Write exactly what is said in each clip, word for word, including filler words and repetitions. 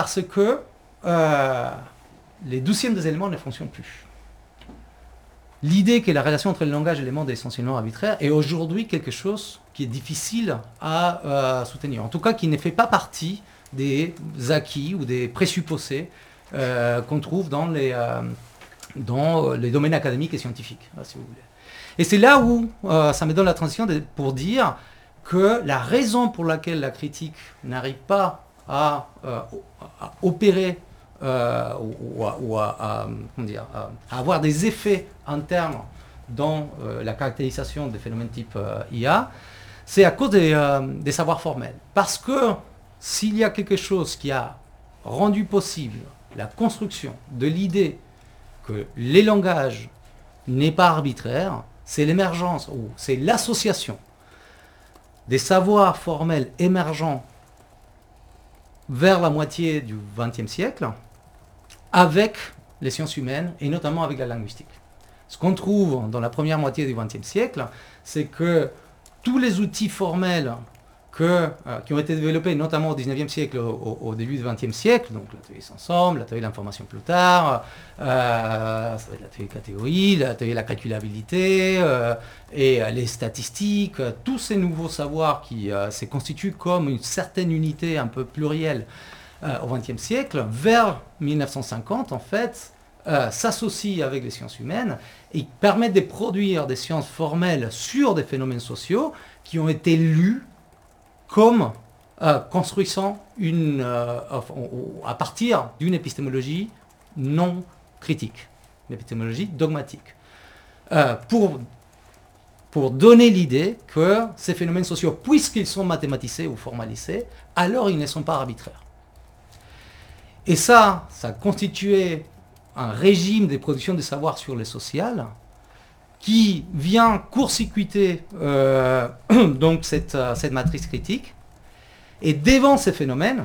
parce que euh, les douzièmes des éléments ne fonctionnent plus. L'idée que la relation entre le langage et les mondes est essentiellement arbitraire est aujourd'hui quelque chose qui est difficile à euh, soutenir. En tout cas, qui ne fait pas partie des acquis ou des présupposés euh, qu'on trouve dans les, euh, dans les domaines académiques et scientifiques, si vous voulez. Et c'est là où euh, ça me donne la transition de, pour dire que la raison pour laquelle la critique n'arrive pas à, euh, à opérer euh, ou, ou, à, ou à, à, comment dire, à, à avoir des effets internes dans euh, la caractérisation des phénomènes type euh, I A, c'est à cause des, euh, des savoirs formels. Parce que s'il y a quelque chose qui a rendu possible la construction de l'idée que les langages n'est pas arbitraire, c'est l'émergence, ou c'est l'association des savoirs formels émergents vers la moitié du vingtième siècle avec les sciences humaines et notamment avec la linguistique. Ce qu'on trouve dans la première moitié du vingtième siècle, c'est que tous les outils formels que, euh, qui ont été développés notamment au dix-neuvième siècle, au, au début du vingtième siècle, donc l'atelier Ensemble, l'atelier d'information plus tard, euh, ça va être l'atelier catégorie, l'atelier la calculabilité euh, et euh, les statistiques, euh, tous ces nouveaux savoirs qui euh, se constituent comme une certaine unité un peu plurielle euh, au vingtième siècle, vers mille neuf cent cinquante en fait, euh, s'associent avec les sciences humaines et permettent de produire des sciences formelles sur des phénomènes sociaux qui ont été lus comme euh, construisant une, euh, à partir d'une épistémologie non critique, une épistémologie dogmatique, euh, pour, pour donner l'idée que ces phénomènes sociaux, puisqu'ils sont mathématisés ou formalisés, alors ils ne sont pas arbitraires. Et ça, ça constituait un régime de production de savoir sur le social qui vient court-circuiter euh, donc cette, euh, cette matrice critique. Et devant ces phénomènes,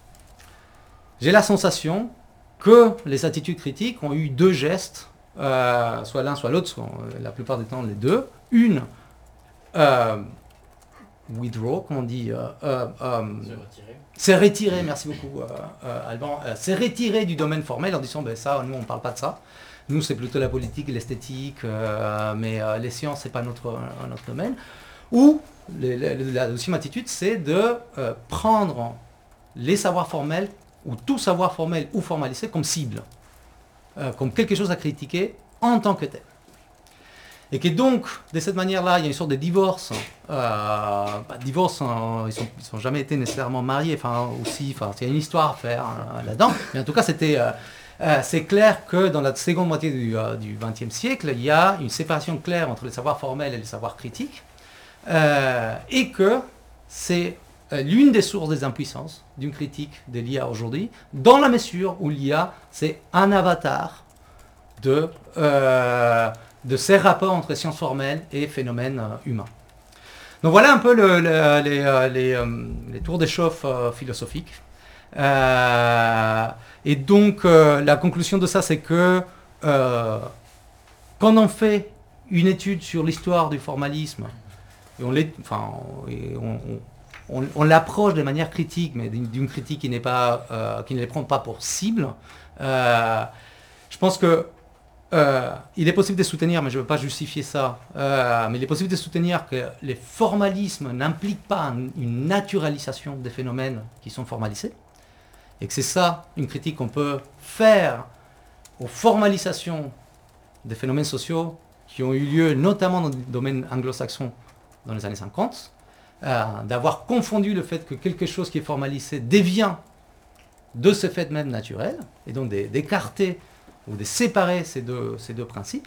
j'ai la sensation que les attitudes critiques ont eu deux gestes, euh, soit l'un, soit l'autre, soit euh, la plupart du temps les deux. Une, euh, withdraw, comme on dit, euh, euh, euh, Se retirer. c'est retiré, merci beaucoup euh, euh, Alban, euh, c'est retiré du domaine formel en disant, ben ça, nous on ne parle pas de ça. Nous, c'est plutôt la politique et l'esthétique, euh, mais euh, les sciences, ce n'est pas notre, notre domaine. Ou, les, les, la deuxième attitude, c'est de euh, prendre les savoirs formels, ou tout savoir formel ou formalisé, comme cible, euh, comme quelque chose à critiquer en tant que tel. Et que donc, de cette manière-là, il y a une sorte de divorce. Euh, bah, divorce, hein, ils n'ont ils sont jamais été nécessairement mariés, enfin, aussi, enfin, il y a une histoire à faire hein, là-dedans. Mais en tout cas, c'était... Euh, Euh, c'est clair que dans la seconde moitié du euh, vingtième siècle, il y a une séparation claire entre les savoirs formels et les savoirs critiques, euh, et que c'est euh, l'une des sources des impuissances d'une critique de l'I A aujourd'hui, dans la mesure où l'I A, c'est un avatar de, euh, de ces rapports entre sciences formelles et phénomènes euh, humains. Donc voilà un peu le, le, les, euh, les, euh, les tours d'échauffe euh, philosophiques. Euh, et donc euh, la conclusion de ça, c'est que euh, quand on fait une étude sur l'histoire du formalisme, et on, enfin, et on, on, on l'approche de manière critique, mais d'une critique qui, n'est pas, euh, qui ne les prend pas pour cible, euh, je pense que euh, il est possible de soutenir, mais je ne veux pas justifier ça, euh, mais il est possible de soutenir que les formalismes n'impliquent pas une naturalisation des phénomènes qui sont formalisés. Et que c'est ça, une critique qu'on peut faire aux formalisations des phénomènes sociaux qui ont eu lieu notamment dans le domaine anglo-saxon dans les années cinquante, euh, d'avoir confondu le fait que quelque chose qui est formalisé devient de ce fait même naturel, et donc d'écarter ou de séparer ces deux, ces deux principes,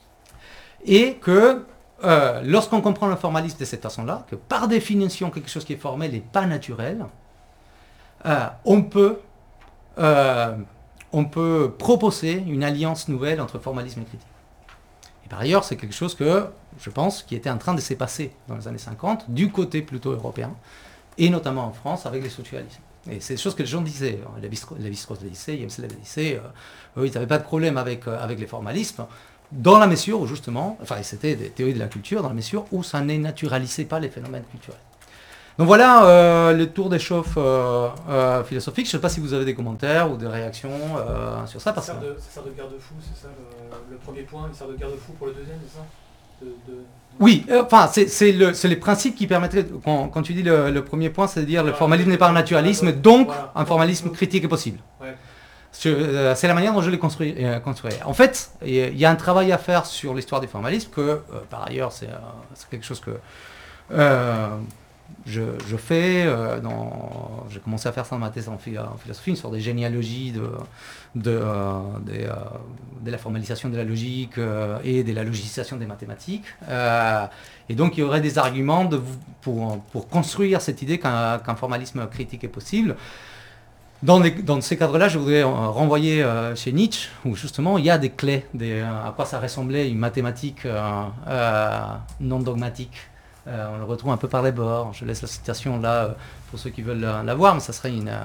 et que euh, lorsqu'on comprend le formalisme de cette façon-là, que par définition quelque chose qui est formel n'est pas naturel, Euh, on, peut, euh, on peut proposer une alliance nouvelle entre formalisme et critique. Et par ailleurs, c'est quelque chose que, je pense, qui était en train de se passer dans les années cinquante, du côté plutôt européen, et notamment en France, avec les socialismes. Et c'est des choses que les gens disaient. Lévi-Strauss le disait, James Lavey le disait, euh, eux, ils n'avaient pas de problème avec, euh, avec les formalismes, dans la mesure où, justement, enfin, c'était des théories de la culture, dans la mesure où ça ne naturalisait pas les phénomènes culturels. Donc voilà euh, le tour des chauffe euh, euh, philosophiques. Je ne sais pas si vous avez des commentaires ou des réactions euh, sur ça. Parce ça, que... sert de, ça sert de garde-fou, c'est ça le, le premier point, il sert de garde-fou pour le deuxième, c'est ça de, de... Oui, euh, enfin, c'est, c'est, le, c'est les principes qui permettraient, quand, quand tu dis le, le premier point, c'est-à-dire le formalisme n'est pas un naturalisme, donc voilà. un formalisme critique est possible. Ouais. C'est, c'est la manière dont je l'ai construit. Euh, construit. En fait, il y a un travail à faire sur l'histoire du formalisme, que euh, par ailleurs, c'est, euh, c'est quelque chose que euh, je, je fais. Euh, dans, j'ai commencé à faire ça dans ma thèse en, en philosophie, sur des généalogies de, de, euh, de, euh, de la formalisation de la logique euh, et de la logicisation des mathématiques. Euh, et donc, il y aurait des arguments de, pour, pour construire cette idée qu'un, qu'un formalisme critique est possible. Dans, les, dans ces cadres-là, je voudrais renvoyer euh, chez Nietzsche, où justement il y a des clés, des, euh, à quoi ça ressemblait une mathématique euh, euh, non dogmatique. Euh, on le retrouve un peu par les bords. Je laisse la citation là euh, pour ceux qui veulent la, la voir, mais ça serait une,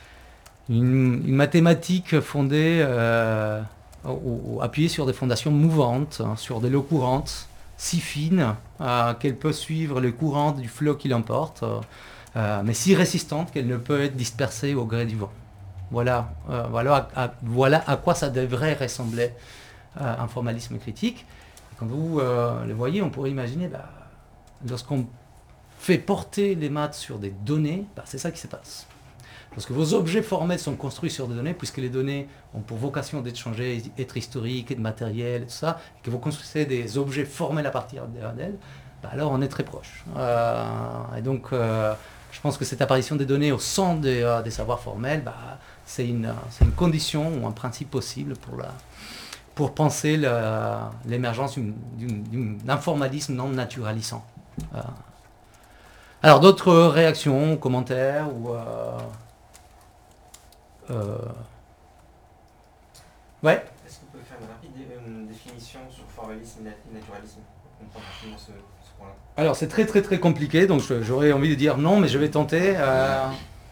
une, une mathématique fondée, euh, ou, ou appuyée sur des fondations mouvantes, hein, sur des lois courantes, si fines euh, qu'elle peut suivre le courant du flot qui l'emporte. Euh, Euh, mais si résistante qu'elle ne peut être dispersée au gré du vent. Voilà, euh, voilà, à, à, voilà à quoi ça devrait ressembler euh, un formalisme critique. Et quand vous euh, le voyez, on pourrait imaginer, bah, lorsqu'on fait porter les maths sur des données, bah, c'est ça qui se passe. Lorsque vos objets formels sont construits sur des données, puisque les données ont pour vocation d'être changées, être historiques, être matérielles, et tout ça, et que vous construisez des objets formels à partir d'elles, bah, alors on est très proche. Euh, et donc, euh, je pense que cette apparition des données au centre des, euh, des savoirs formels, bah, c'est, une, c'est une condition ou un principe possible pour, la, pour penser la, l'émergence d'une, d'une, d'un formalisme non naturalisant. Euh. Alors, d'autres réactions, commentaires ou... Euh, euh... Ouais. Est-ce qu'on peut faire une rapide une définition sur formalisme et naturalisme pour comprendre rapidement ce, ce point-là? Alors c'est très très très compliqué, donc je, j'aurais envie de dire non, mais je vais tenter. Euh...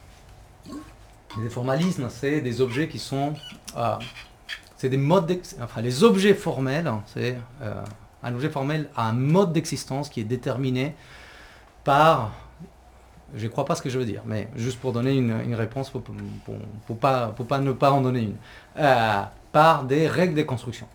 Les formalismes, c'est des objets qui sont... Euh, c'est des modes... D'ex... Enfin, les objets formels, c'est... Euh, un objet formel a un mode d'existence qui est déterminé par... Je ne crois pas ce que je veux dire, mais juste pour donner une, une réponse, pour ne pas, pas ne pas en donner une. Euh, par des règles de construction.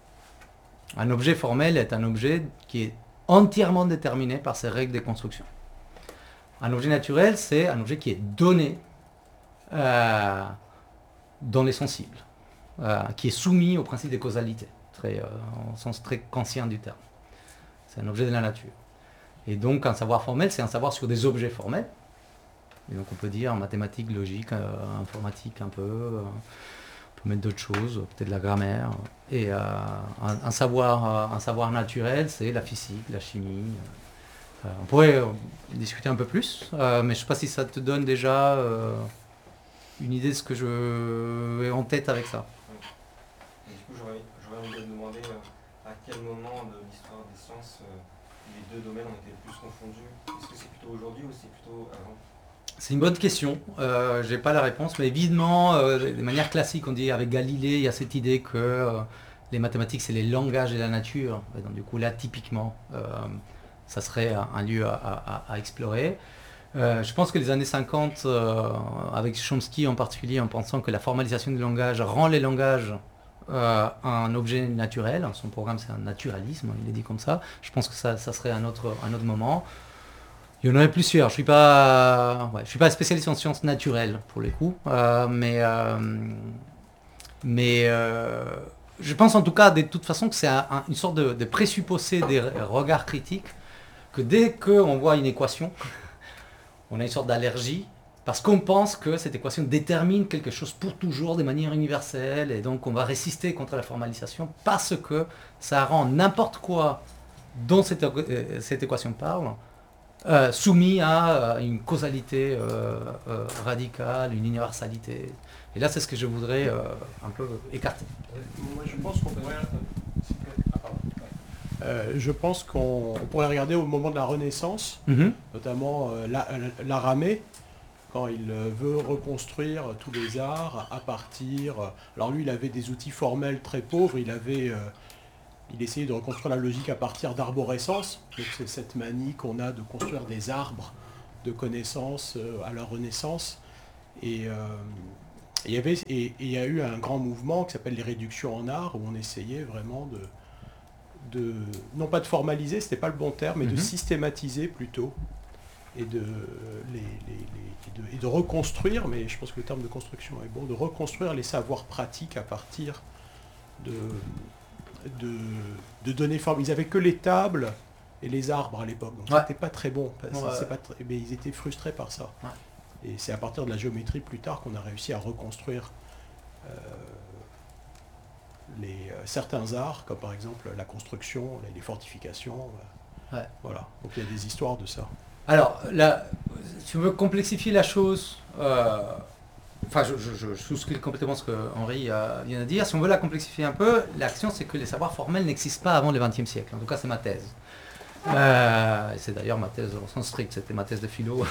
Un objet formel est un objet qui est entièrement déterminé par ces règles de construction. Un objet naturel, c'est un objet qui est donné euh, dans les sensibles, euh, qui est soumis au principe de causalité, très, euh, en sens très kantien du terme. C'est un objet de la nature. Et donc un savoir formel, c'est un savoir sur des objets formels. Et donc on peut dire mathématiques, logique, euh, informatique un peu, euh, on peut mettre d'autres choses, peut-être la grammaire. Et euh, un, un, savoir, un savoir naturel, c'est la physique, la chimie. Euh, on pourrait euh, discuter un peu plus, euh, mais je ne sais pas si ça te donne déjà euh, une idée de ce que je ai en tête avec ça. Et du coup, j'aurais, j'aurais envie de demander euh, à quel moment de l'histoire des sciences euh, les deux domaines ont été le plus confondus. Est-ce que c'est plutôt aujourd'hui ou c'est plutôt avant? C'est une bonne question. Euh, je n'ai pas la réponse, mais évidemment, euh, de manière classique, on dit avec Galilée, il y a cette idée que euh, les mathématiques, c'est les langages de la nature. Et donc, du coup, là, typiquement, euh, ça serait un, un lieu à, à, à explorer. Euh, je pense que les années cinquante, euh, avec Chomsky en particulier, en pensant que la formalisation du langage rend les langages euh, un objet naturel. Son programme, c'est un naturalisme, il est dit comme ça. Je pense que ça, ça serait un autre, un autre moment. Il y en aurait plusieurs. Je suis pas, ouais, je suis pas spécialiste en sciences naturelles pour les coups, euh, mais euh, mais euh, je pense en tout cas de toute façon que c'est un, un, une sorte de, de présupposé des regards critiques, que dès qu'on voit une équation, on a une sorte d'allergie parce qu'on pense que cette équation détermine quelque chose pour toujours de manière universelle, et donc on va résister contre la formalisation parce que ça rend n'importe quoi dont cette, euh, cette équation parle Euh, soumis à euh, une causalité euh, euh, radicale, une universalité. Et là, c'est ce que je voudrais euh, un peu écarter. Moi, je pense qu'on pourrait, euh, je pense qu'on on pourrait regarder au moment de la Renaissance, mm-hmm. notamment euh, la, la Ramée, quand il veut reconstruire tous les arts à partir... Alors lui, il avait des outils formels très pauvres, il avait... Euh, Il essayait de reconstruire la logique à partir d'arborescence. Donc c'est cette manie qu'on a de construire des arbres de connaissances euh, à leur renaissance. Et euh, il y avait, et, et il y a eu un grand mouvement qui s'appelle les réductions en art, où on essayait vraiment de, de non pas de formaliser, c'était pas le bon terme, mais mm-hmm. de systématiser plutôt, et de, les, les, les, et, de, et de reconstruire, mais je pense que le terme de construction est bon, de reconstruire les savoirs pratiques à partir de, de, de donner forme. Ils n'avaient que les tables et les arbres à l'époque, donc ouais. c'était pas très bon, c'est, ouais. c'est pas très, mais ils étaient frustrés par ça. Ouais. Et c'est à partir de la géométrie plus tard qu'on a réussi à reconstruire euh, les, euh, certains arts, comme par exemple la construction, les fortifications. Euh, ouais. Voilà, donc il y a des histoires de ça. Alors, là, si tu veux complexifier la chose, euh, enfin, je, je, je souscris complètement ce que Henri euh, vient de dire. Si on veut la complexifier un peu, l'action, c'est que les savoirs formels n'existent pas avant le vingtième siècle. En tout cas, c'est ma thèse. Euh, c'est d'ailleurs ma thèse au sens strict, c'était ma thèse de philo.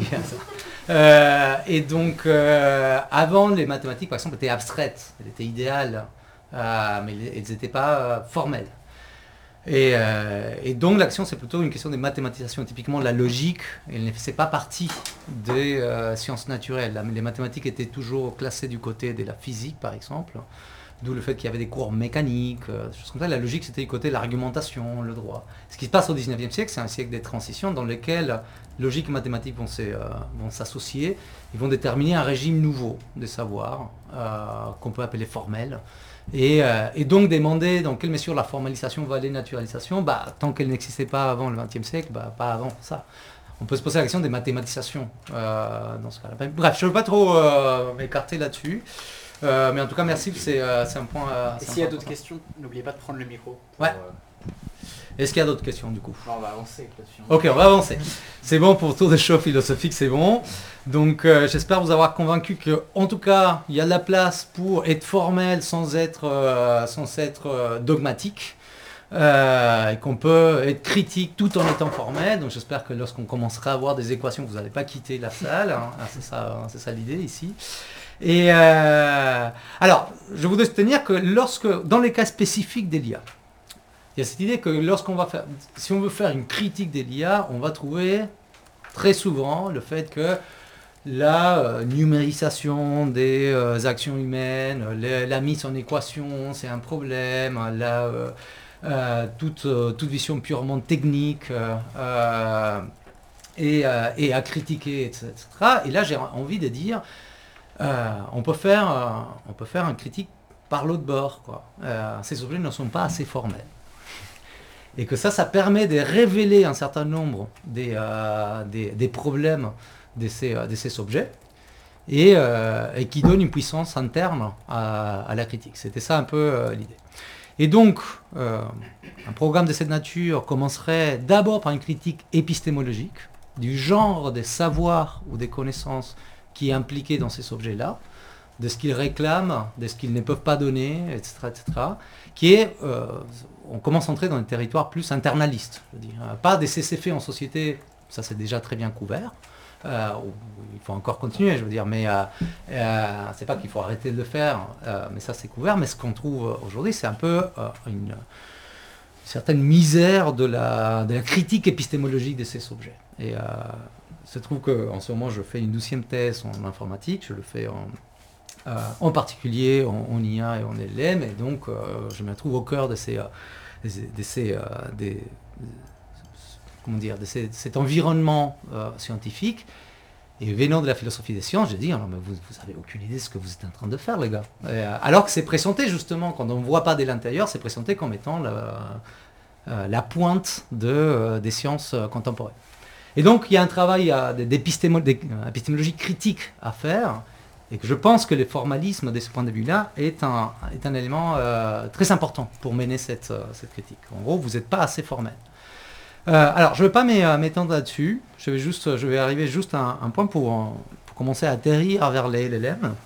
euh, et donc, euh, avant, les mathématiques, par exemple, étaient abstraites, elles étaient idéales, euh, mais elles n'étaient pas euh, formelles. Et, euh, et donc l'action, c'est plutôt une question de mathématisation. Typiquement, la logique, elle ne faisait pas partie des euh, sciences naturelles. Les mathématiques étaient toujours classées du côté de la physique, par exemple, d'où le fait qu'il y avait des cours mécaniques, euh, des choses comme ça. La logique, c'était du côté de l'argumentation, le droit. Ce qui se passe au dix-neuvième siècle, c'est un siècle des transitions dans lequel logique et mathématiques vont, euh, vont s'associer. Ils vont déterminer un régime nouveau des savoirs, euh, qu'on peut appeler formel. Et, euh, et donc demander dans quelle mesure la formalisation valait naturalisation, bah, tant qu'elle n'existait pas avant le vingtième siècle, bah, pas avant ça. On peut se poser la question des mathématisations euh, dans ce cas-là. Bref, je ne veux pas trop euh, m'écarter là-dessus, euh, mais en tout cas merci, c'est, euh, c'est un point. Euh, et s'il y a d'autres questions, n'oubliez pas de prendre le micro. Pour, ouais. Euh... Est-ce qu'il y a d'autres questions du coup ? Non, on va avancer là-dessus. Ok, on va avancer. C'est bon pour tour de chaud philosophique, c'est bon. Donc euh, j'espère vous avoir convaincu qu'en tout cas, il y a de la place pour être formel sans être, euh, sans être euh, dogmatique. Euh, et qu'on peut être critique tout en étant formel. Donc j'espère que lorsqu'on commencera à avoir des équations, vous n'allez pas quitter la salle. Hein. Ah, c'est ça, c'est ça l'idée ici. Et euh, alors, je voudrais soutenir que lorsque, dans les cas spécifiques des l'I A, il y a cette idée que lorsqu'on va faire, si on veut faire une critique des l'I A, on va trouver très souvent le fait que la euh, numérisation des euh, actions humaines, les, la mise en équation, c'est un problème, la, euh, euh, toute, euh, toute vision purement technique euh, euh, et, euh, et à critiquer, et cetera. Et là, j'ai envie de dire, euh, on peut faire, euh, on peut faire une critique par l'autre bord, quoi. Euh, ces objets ne sont pas assez formels. Et que ça, ça permet de révéler un certain nombre des, euh, des, des problèmes de ces, de ces objets et, euh, et qui donne une puissance interne à, à la critique. C'était ça un peu euh, l'idée. Et donc, euh, un programme de cette nature commencerait d'abord par une critique épistémologique du genre des savoirs ou des connaissances qui est impliqué dans ces objets-là, de ce qu'ils réclament, de ce qu'ils ne peuvent pas donner, et cetera, et cetera, qui est, euh, on commence à entrer dans des territoires plus internalistes, je veux dire, pas des cessez-faits en société, ça c'est déjà très bien couvert, euh, il faut encore continuer, je veux dire, mais euh, euh, c'est pas qu'il faut arrêter de le faire, euh, mais ça c'est couvert, mais ce qu'on trouve aujourd'hui, c'est un peu euh, une, une certaine misère de la, de la critique épistémologique de ces objets. Et euh, il se trouve qu'en ce moment, je fais une douzième thèse en informatique, je le fais en Euh, en particulier en, en I A et en L L M, et donc euh, je me trouve au cœur de ces, euh, de ces, euh, des, comment dire, de, ces, de cet environnement euh, scientifique. Et venant de la philosophie des sciences, j'ai dit, alors, mais vous n'avez aucune idée de ce que vous êtes en train de faire, les gars. Et, euh, alors que c'est présenté justement, quand on ne voit pas dès l'intérieur, c'est présenté comme étant la, euh, la pointe de, euh, des sciences euh, contemporaines. Et donc il y a un travail euh, d'épistémologie critique à faire. Et que je pense que le formalisme, de ce point de vue-là, est un, est un élément euh, très important pour mener cette, euh, cette critique. En gros, vous n'êtes pas assez formel. Euh, alors, je ne vais pas m'étendre là-dessus. Je vais, juste, je vais arriver juste à un, un point pour, pour commencer à atterrir vers les L L M.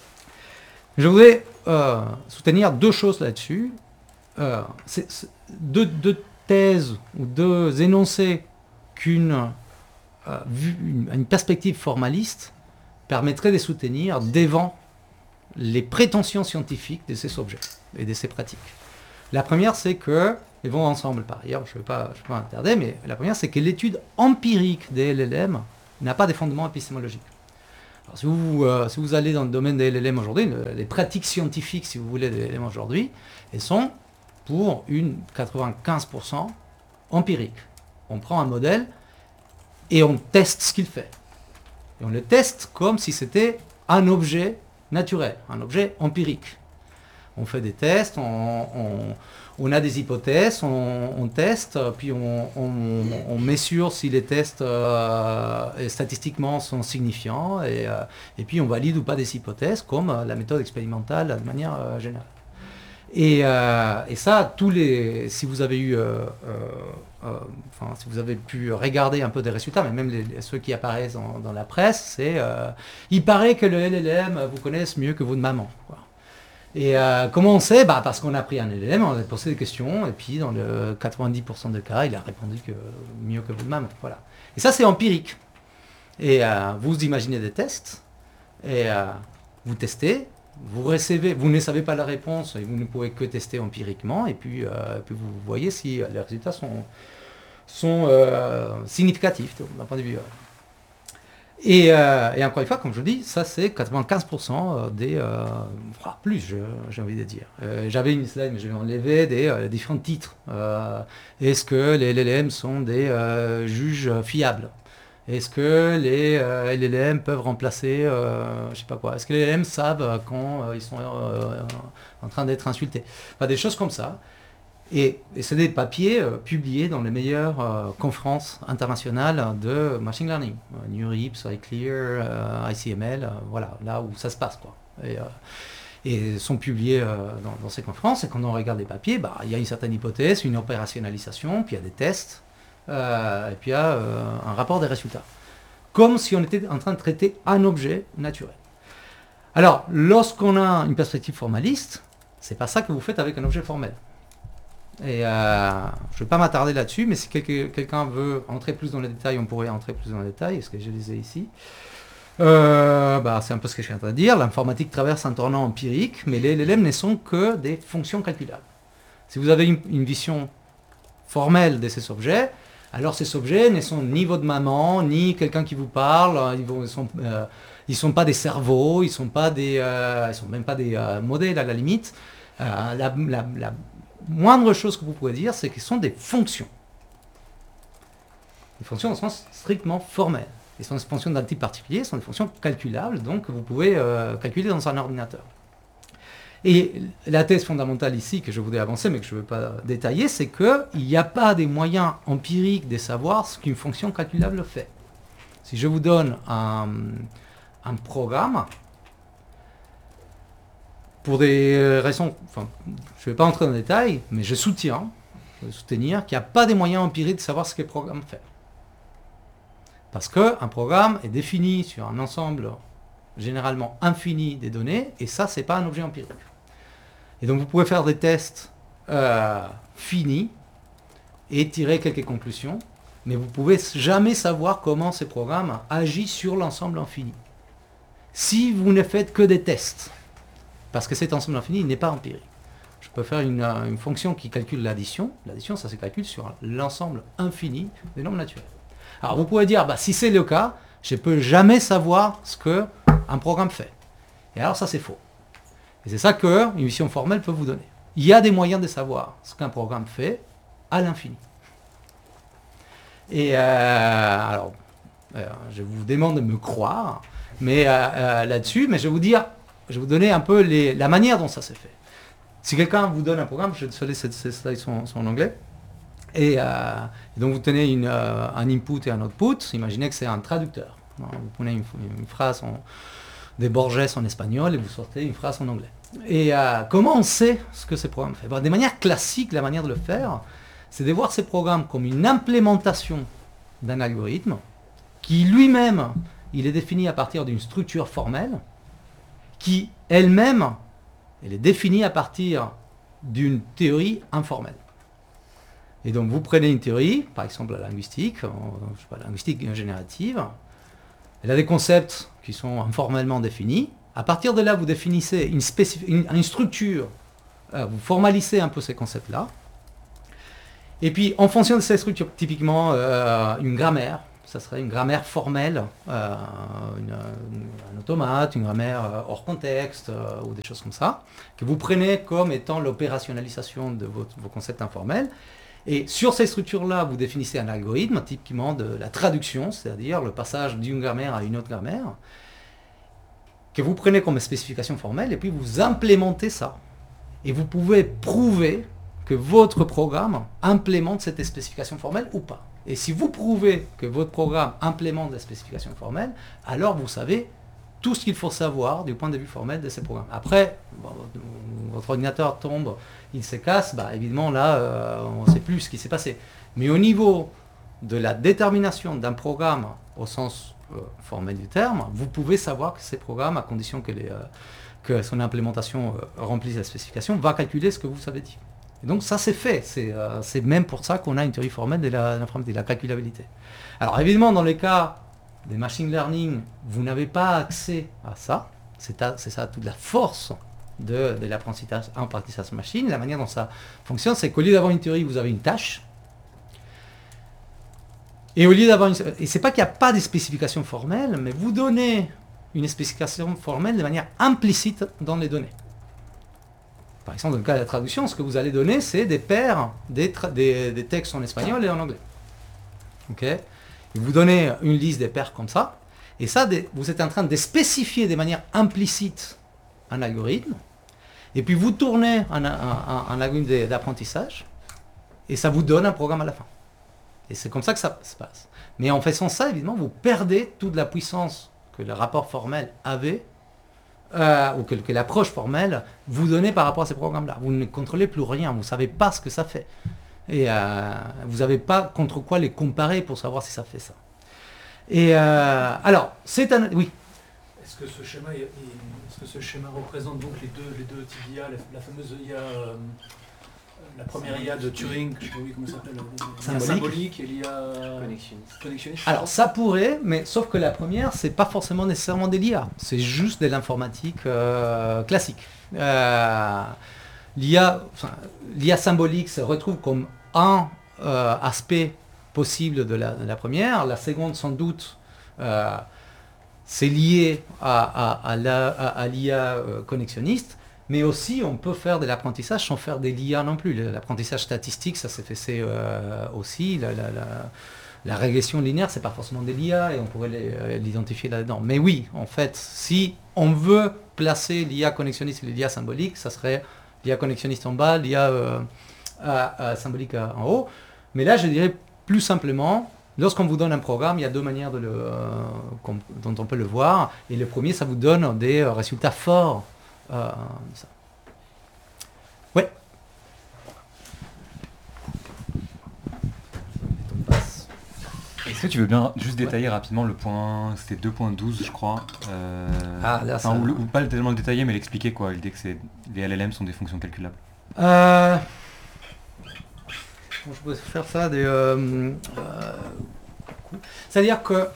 Je voudrais euh, soutenir deux choses là-dessus. Euh, c'est, c'est deux, deux thèses ou deux énoncés qu'une euh, une, une perspective formaliste permettrait de soutenir devant les prétentions scientifiques de ces objets et de ces pratiques. La première, c'est que, ils vont ensemble par ailleurs, je ne vais pas, je vais pas m'attarder, mais la première, c'est que l'étude empirique des L L M Il n'a pas de fondement épistémologique. Alors, si, vous, euh, si vous allez dans le domaine des L L M aujourd'hui, le, les pratiques scientifiques, si vous voulez, des L L M aujourd'hui, elles sont pour une quatre-vingt-quinze pour cent empiriques. On prend un modèle et on teste ce qu'il fait. Et on le teste comme si c'était un objet naturel, un objet empirique. On fait des tests, on, on, on a des hypothèses, on, on teste, puis on, on, on mesure si les tests euh, statistiquement sont signifiants, et, euh, et puis on valide ou pas des hypothèses, comme euh, la méthode expérimentale de manière euh, générale. Et, euh, et ça, tous les, si vous avez eu, euh, euh, euh, enfin, si vous avez pu regarder un peu des résultats, mais même les, ceux qui apparaissent dans, dans la presse, c'est, euh, il paraît que le L L M vous connaisse mieux que votre maman, quoi. Et euh, comment on sait? Bah, parce qu'on a pris un L L M, on a posé des questions, et puis dans le quatre-vingt-dix pour cent des cas, il a répondu que mieux que votre maman. Voilà. Et ça, c'est empirique. Et euh, vous imaginez des tests, et euh, vous testez, vous recevez, vous ne savez pas la réponse, et vous ne pouvez que tester empiriquement, et puis, euh, puis vous voyez si les résultats sont, sont euh, significatifs d'un point de vue. Et, euh, et encore une fois, comme je dis, ça c'est quatre-vingt-quinze pour cent des... Euh, enfin, plus, je, j'ai envie de dire. Euh, j'avais une slide, mais je vais enlever des euh, différents titres. Euh, est-ce que les L L M sont des euh, juges fiables? Est-ce que les euh, L L M peuvent remplacer, euh, je sais pas quoi? Est-ce que les L L M savent quand euh, ils sont euh, en train d'être insultés? Enfin, des choses comme ça. Et, et c'est des papiers euh, publiés dans les meilleures euh, conférences internationales de machine learning, euh, NeurIPS, iClear, euh, I C M L, euh, voilà, là où ça se passe, quoi. Et, euh, et sont publiés euh, dans, dans ces conférences. Et quand on regarde les papiers, bah, il y a une certaine hypothèse, une opérationnalisation, puis il y a des tests, euh, et puis il y a euh, un rapport des résultats. Comme si on était en train de traiter un objet naturel. Alors, lorsqu'on a une perspective formaliste, c'est pas ça que vous faites avec un objet formel. Et euh, je ne vais pas m'attarder là-dessus, mais si quelqu'un, quelqu'un veut entrer plus dans les détails, on pourrait entrer plus dans les détails, ce que je disais ici. Euh, bah, c'est un peu ce que je suis en train de dire. L'informatique traverse un tournant empirique, mais les L L M ne sont que des fonctions calculables. Si vous avez une, une vision formelle de ces objets, alors ces objets ne sont ni votre maman, ni quelqu'un qui vous parle, ils ne sont, euh, ils sont pas des cerveaux, ils ne sont, pas des, euh, ils sont même pas des euh, modèles à la limite. Euh, la, la, la moindre chose que vous pouvez dire, c'est qu'ils sont des fonctions. Des fonctions au sens strictement formel. Ils sont des fonctions d'un type particulier, ce sont des fonctions calculables, donc vous pouvez euh, calculer dans un ordinateur. Et la thèse fondamentale ici, que je voudrais avancer, mais que je ne veux pas détailler, c'est qu'il n'y a pas des moyens empiriques de savoir ce qu'une fonction calculable fait. Si je vous donne un, un programme, pour des raisons, enfin, je ne vais pas entrer dans le détail, mais je soutiens, je vais soutenir qu'il n'y a pas des moyens empiriques de savoir ce que le programme fait. Parce qu'un programme est défini sur un ensemble généralement infini des données, et ça, ce n'est pas un objet empirique. Et donc vous pouvez faire des tests euh, finis et tirer quelques conclusions, mais vous ne pouvez jamais savoir comment ces programmes agissent sur l'ensemble infini. Si vous ne faites que des tests, parce que cet ensemble infini n'est pas empirique. Je peux faire une, une fonction qui calcule l'addition. L'addition, ça se calcule sur l'ensemble infini des nombres naturels. Alors vous pouvez dire, bah, si c'est le cas, je ne peux jamais savoir ce qu'un programme fait. Et alors ça, c'est faux. Et c'est ça qu'une vision formelle peut vous donner. Il y a des moyens de savoir ce qu'un programme fait à l'infini. Et euh, alors, euh, je vous demande de me croire, mais euh, euh, là-dessus, mais je vais vous dire, je vais vous donner un peu les, la manière dont ça s'est fait. Si quelqu'un vous donne un programme, je suis désolé, ces, ces slides sont, sont en anglais, et, euh, et donc vous tenez une, euh, un input et un output, imaginez que c'est un traducteur. Vous prenez une, une phrase en, des Borges en espagnol et vous sortez une phrase en anglais. Et euh, comment on sait ce que ces programmes font? Bon, de manière classique, la manière de le faire, c'est de voir ces programmes comme une implémentation d'un algorithme qui lui-même, il est défini à partir d'une structure formelle, qui elle-même, elle est définie à partir d'une théorie informelle. Et donc vous prenez une théorie, par exemple la linguistique, je sais pas, la linguistique générative, elle a des concepts qui sont informellement définis. À partir de là, vous définissez une, une, une structure, euh, vous formalisez un peu ces concepts-là. Et puis, en fonction de ces structures, typiquement euh, une grammaire, ça serait une grammaire formelle, euh, une, une- un automate, une grammaire euh, hors contexte, euh, ou des choses comme ça, que vous prenez comme étant l'opérationnalisation de votre- vos concepts informels. Et sur ces structures-là, vous définissez un algorithme, typiquement de la traduction, c'est-à-dire le passage d'une grammaire à une autre grammaire, que vous prenez comme spécification formelle, et puis vous implémentez ça. Et vous pouvez prouver que votre programme implémente cette spécification formelle ou pas. Et si vous prouvez que votre programme implémente la spécification formelle, alors vous savez tout ce qu'il faut savoir du point de vue formel de ces programmes. Après, bon, votre ordinateur tombe, il se casse, bah, évidemment là, euh, on ne sait plus ce qui s'est passé. Mais au niveau de la détermination d'un programme au sens euh, formel du terme, vous pouvez savoir que ces programmes, à condition que, les, euh, que son implémentation euh, remplisse la spécification, va calculer ce que vous avez dit. Et donc ça c'est fait, c'est euh, c'est même pour ça qu'on a une théorie formelle de la, de l'informatique, de la calculabilité. Alors évidemment dans les cas des machine learning, vous n'avez pas accès à ça, c'est à- c'est ça toute la force de, de l'apprentissage apprentissage machine. La manière dont ça fonctionne, c'est qu'au lieu d'avoir une théorie, vous avez une tâche. Et au lieu d'avoir une... Et c'est pas qu'il n'y a pas de spécification formelle, mais vous donnez une spécification formelle de manière implicite dans les données. Par exemple, dans le cas de la traduction, ce que vous allez donner, c'est des paires des, tra- des, des textes en espagnol et en anglais. Ok ? Et vous donnez une liste des paires comme ça, et ça, des- vous êtes en train de spécifier de manière implicite un algorithme, et puis vous tournez un, un- un- un algorithme de- d'apprentissage, et ça vous donne un programme à la fin. Et c'est comme ça que ça se passe. Mais en faisant ça, évidemment, vous perdez toute la puissance que le rapport formel avait, euh, ou que, que l'approche formelle vous donnait par rapport à ces programmes-là. Vous ne contrôlez plus rien, vous ne savez pas ce que ça fait. Et euh, vous n'avez pas contre quoi les comparer pour savoir si ça fait ça. Et euh, alors, c'est un... Oui. Est-ce que ce schéma, est- est- est-ce que ce schéma représente donc les deux, les deux types d'I A, la, la fameuse I A, euh, la première I A de Turing, je sais pas oui, comment ça s'appelle, l'I A Symbolique. symbolique et l'I A Connectionniste. connectionniste. Alors ça pourrait, mais sauf que la première, c'est pas forcément nécessairement de l'I A, c'est juste de l'informatique euh, classique. Euh, L'I A, enfin, l'I A symbolique se retrouve comme un euh, aspect possible de la, de la première. La seconde, sans doute, euh, c'est lié à, à, à la- à- à l'I A euh, connexionniste. Mais aussi, on peut faire de l'apprentissage sans faire de l'I A non plus. L'apprentissage statistique, ça s'est fait c'est, euh, aussi. La, la- la- la régression linéaire, c'est pas forcément de l'I A et on pourrait les- euh, l'identifier là-dedans. Mais oui, en fait, si on veut placer l'I A connexionniste et l'I A symbolique, ça serait l'I A connexionniste en bas, l'I A euh, à- à symbolique à- en haut. Mais là, je dirais plus simplement, lorsqu'on vous donne un programme, il y a deux manières de le, euh, qu'on- dont on peut le voir. Et le premier, ça vous donne des euh, résultats forts. Euh, ça. Ouais. On passe. Est-ce que tu veux bien juste détailler rapidement le point, c'était deux point douze je crois, euh, Ah, là, enfin, ça- ou, le- ou pas tellement le détailler mais l'expliquer quoi, l'idée que c'est, les L L M sont des fonctions calculables. Euh, bon, je pourrais faire ça des. euh, euh, C'est-à-dire que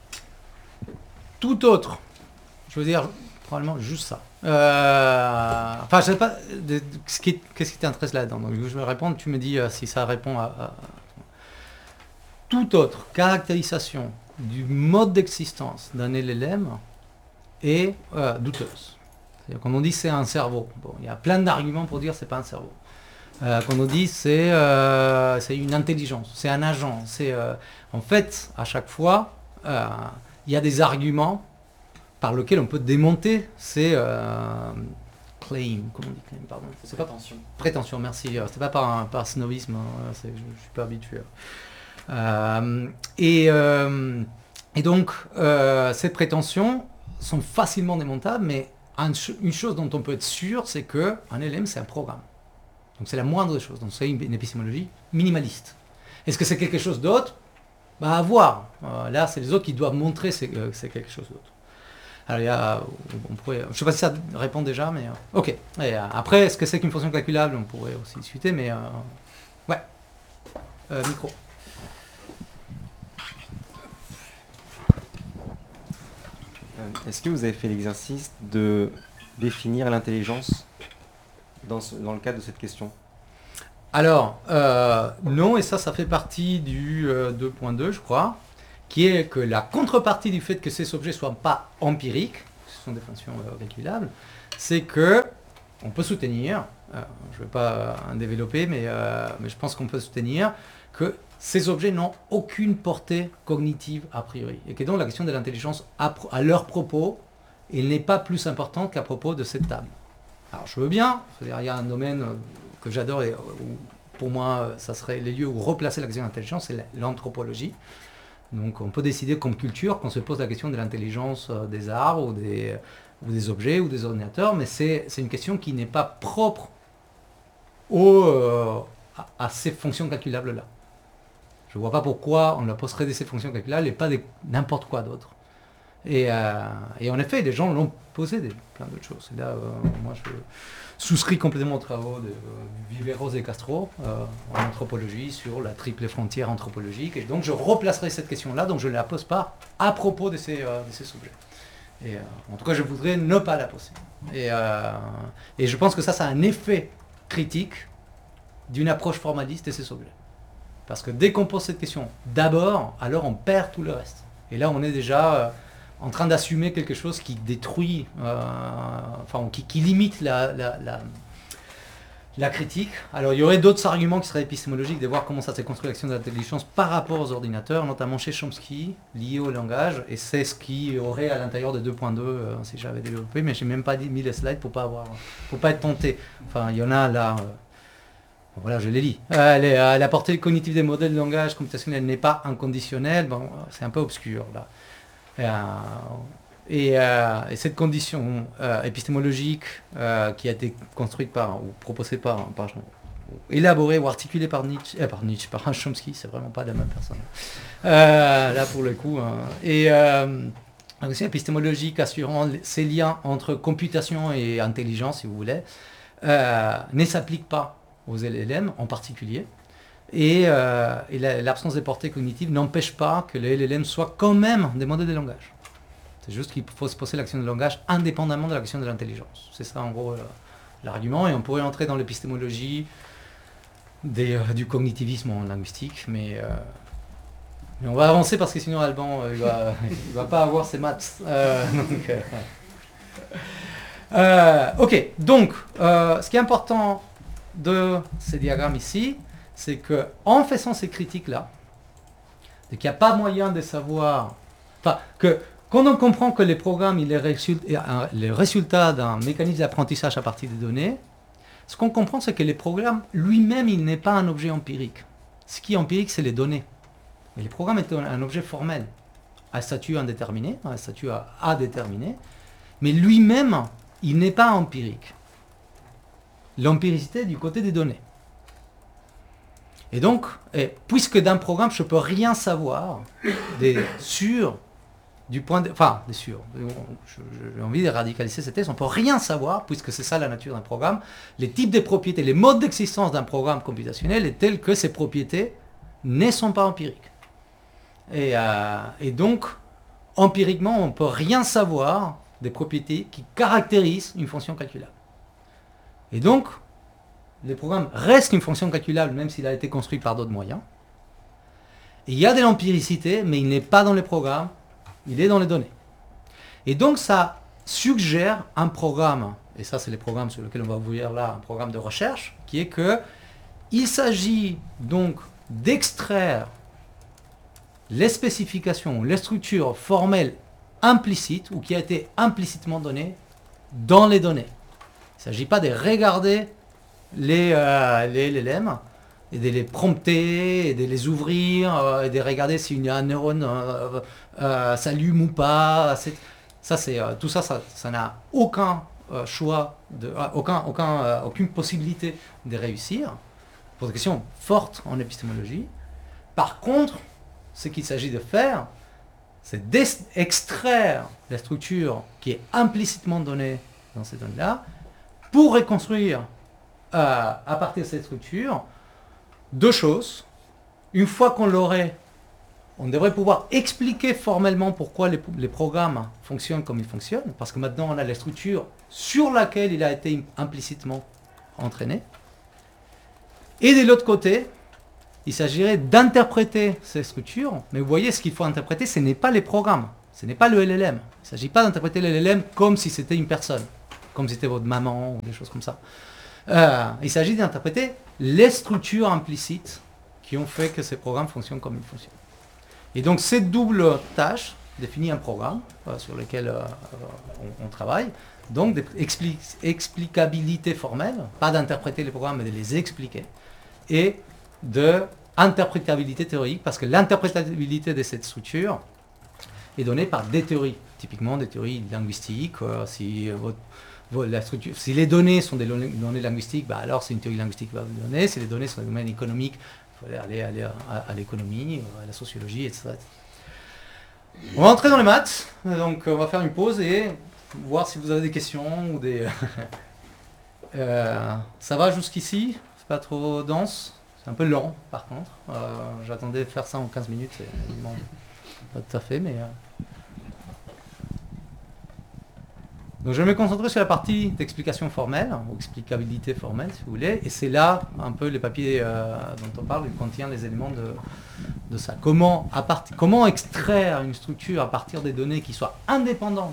tout autre, je veux dire probablement juste ça. Euh, enfin, je sais pas de- de- ce qui, qu'est-ce qui t'intéresse là-dedans. Donc, je vais répondre. Tu me dis euh, si ça répond à, à- toute autre caractérisation du mode d'existence d'un L L M est euh, douteuse. C'est-à-dire, quand on dit c'est un cerveau, bon, il y a plein d'arguments pour dire c'est pas un cerveau. Euh, quand on dit c'est euh, c'est une intelligence, c'est un agent, c'est euh, en fait à chaque fois euh, il y a des arguments par lesquels on peut démonter ces euh, claims, comment on dit claim, pardon, c'est pas Prétention. prétention, merci. Euh, C'est pas par, un- par snobisme, hein, c'est- je, je suis pas habitué. Euh, et, euh, et donc, euh, ces prétentions sont facilement démontables, mais un ch- une chose dont on peut être sûr, c'est que un L M, c'est un programme. Donc c'est la moindre des choses. Donc c'est une, une épistémologie minimaliste. Est-ce que c'est quelque chose d'autre? Bah à voir. Euh, là, c'est les autres qui doivent montrer que c'est, euh, que c'est quelque chose d'autre. Alors, il y a, on pourrait, je ne sais pas si ça répond déjà, mais... euh, ok. Et, euh, après, est-ce que c'est qu'une fonction calculable? On pourrait aussi discuter, mais... euh, ouais. Euh, micro. Euh, Est-ce que vous avez fait l'exercice de définir l'intelligence dans, ce- dans le cadre de cette question? Alors, euh, non, et ça, ça fait partie du euh, deux point deux, je crois. qui est que la contrepartie du fait que ces objets ne soient pas empiriques, ce sont des fonctions euh, calculables, c'est que on peut soutenir, euh, je ne vais pas en développer, mais, euh, mais je pense qu'on peut soutenir que ces objets n'ont aucune portée cognitive a priori, et que donc la question de l'intelligence à, à leur propos, elle n'est pas plus importante qu'à propos de cette table. Alors je veux bien, c'est-à-dire, il y a un domaine que j'adore, et où, pour moi, ça serait les lieux où replacer la question de l'intelligence, c'est l'anthropologie. Donc on peut décider comme culture qu'on se pose la question de l'intelligence des arts ou des, ou des objets ou des ordinateurs, mais c'est une question qui n'est pas propre au, euh, à, à ces fonctions calculables-là. Je ne vois pas pourquoi on la poserait de ces fonctions calculables et pas de n'importe quoi d'autre. Et, euh, et en effet, des gens l'ont posé des, plein d'autres choses. Et là, euh, moi, je souscris complètement aux travaux de euh, Viveros et Castro euh, en anthropologie sur la triple frontière anthropologique. Et donc, je replacerai cette question-là, donc je ne la pose pas à propos de ces, euh, de ces objets. Et euh, en tout cas, je voudrais ne pas la poser. Et, euh, et je pense que ça, ça a un effet critique d'une approche formaliste de ces objets. Parce que dès qu'on pose cette question d'abord, alors on perd tout le reste. Et là, on est déjà euh, en train d'assumer quelque chose qui détruit, euh, enfin, qui, qui limite la, la, la, la critique. Alors, il y aurait d'autres arguments qui seraient épistémologiques, de voir comment ça s'est construit l'action de l'intelligence par rapport aux ordinateurs, notamment chez Chomsky, lié au langage. Et c'est ce qui aurait à l'intérieur de deux point deux, euh, si j'avais développé, mais je n'ai même pas mis les slides pour pas avoir, pour pas être tenté. Enfin, il y en a là. Euh, Voilà, je les lis. Euh, les, euh, la portée cognitive des modèles de langage computationnel n'est pas inconditionnelle. Bon, c'est un peu obscur là. Euh, et, euh, et cette condition euh, épistémologique euh, qui a été construite par ou proposée par, par élaborée ou articulée par Nietzsche, euh, par Nietzsche, par Chomsky, c'est vraiment pas la même personne. Euh, là pour le coup. Hein. Et euh, aussi épistémologique assurant ces liens entre computation et intelligence, si vous voulez, euh, ne s'applique pas aux L L M en particulier, et, euh, et l'absence de portée cognitive n'empêche pas que les L L M soient quand même des modèles de langage. C'est juste qu'il faut se poser l'action de langage indépendamment de l'action de l'intelligence. C'est ça en gros l'argument, et on pourrait entrer dans l'épistémologie euh, du cognitivisme en linguistique, mais, euh, mais on va avancer parce que sinon Alban euh, il va, il va pas avoir ses maths. Euh, donc, euh, euh, ok, donc euh, ce qui est important de ces diagrammes ici, c'est que en faisant ces critiques-là, qu'il n'y a pas moyen de savoir, enfin, que quand on comprend que les programmes, il est résultat, le résultat d'un mécanisme d'apprentissage à partir des données, ce qu'on comprend, c'est que les programmes lui-même, il n'est pas un objet empirique. Ce qui est empirique, c'est les données. Et les programmes est un objet formel, à statut indéterminé, à statut à, à déterminé, mais lui-même, il n'est pas empirique. L'empiricité du côté des données. Et donc, et puisque d'un programme, je ne peux rien savoir des, sur, du point de... Enfin, des sur, j'ai envie de radicaliser cette thèse, on ne peut rien savoir, puisque c'est ça la nature d'un programme, les types de propriétés, les modes d'existence d'un programme computationnel est tel que ces propriétés ne sont pas empiriques. Et, euh, et donc, empiriquement, on ne peut rien savoir des propriétés qui caractérisent une fonction calculable. Et donc, le programme reste une fonction calculable, même s'il a été construit par d'autres moyens. Et il y a de l'empiricité, mais il n'est pas dans les programmes, il est dans les données. Et donc, ça suggère un programme, et ça, c'est les programmes sur lesquels on va ouvrir là, un programme de recherche, qui est que il s'agit donc d'extraire les spécifications, les structures formelles implicites, ou qui a été implicitement données dans les données. Il ne s'agit pas de regarder les, euh, les L L M et de les prompter, et de les ouvrir, euh, et de regarder s'il y a un neurone euh, euh, s'allume ou pas. Ça, c'est, euh, tout ça, ça, ça n'a aucun euh, choix, de, euh, aucun, aucun, euh, aucune possibilité de réussir. Pour des questions fortes en épistémologie. Par contre, ce qu'il s'agit de faire, c'est d'extraire la structure qui est implicitement donnée dans ces données-là, pour reconstruire euh, à partir de cette structure deux choses. Une fois qu'on l'aurait, on devrait pouvoir expliquer formellement pourquoi les, les programmes fonctionnent comme ils fonctionnent, parce que maintenant on a la structure sur laquelle il a été implicitement entraîné. Et de l'autre côté, il s'agirait d'interpréter ces structures, mais vous voyez, ce qu'il faut interpréter, ce n'est pas les programmes, ce n'est pas le L L M. Il ne s'agit pas d'interpréter le L L M comme si c'était une personne, comme si c'était votre maman ou des choses comme ça. Euh, il s'agit d'interpréter les structures implicites qui ont fait que ces programmes fonctionnent comme ils fonctionnent. Et donc cette double tâche définit un programme euh, sur lequel euh, on, on travaille, donc d'explicabilité formelle, pas d'interpréter les programmes, mais de les expliquer, et de interprétabilité théorique, parce que l'interprétabilité de cette structure est donnée par des théories, typiquement des théories linguistiques. Euh, si, votre, votre, la structure, si les données sont des données linguistiques, bah alors c'est une théorie linguistique qui va vous donner. Si les données sont des domaines économiques, il faut aller, aller à, à l'économie, à la sociologie, et cetera. On va entrer dans les maths, donc on va faire une pause et voir si vous avez des questions ou des... euh, ça va jusqu'ici? C'est pas trop dense? C'est un peu lent, par contre. Euh, J'attendais de faire ça en quinze minutes. C'est évidemment pas tout à fait, mais... Euh... Donc je vais me concentrer sur la partie d'explication formelle, ou explicabilité formelle, si vous voulez. Et c'est là, un peu, les papiers euh, dont on parle, ils contiennent les éléments de, de ça. Comment, à part... Comment extraire une structure à partir des données qui soient indépendantes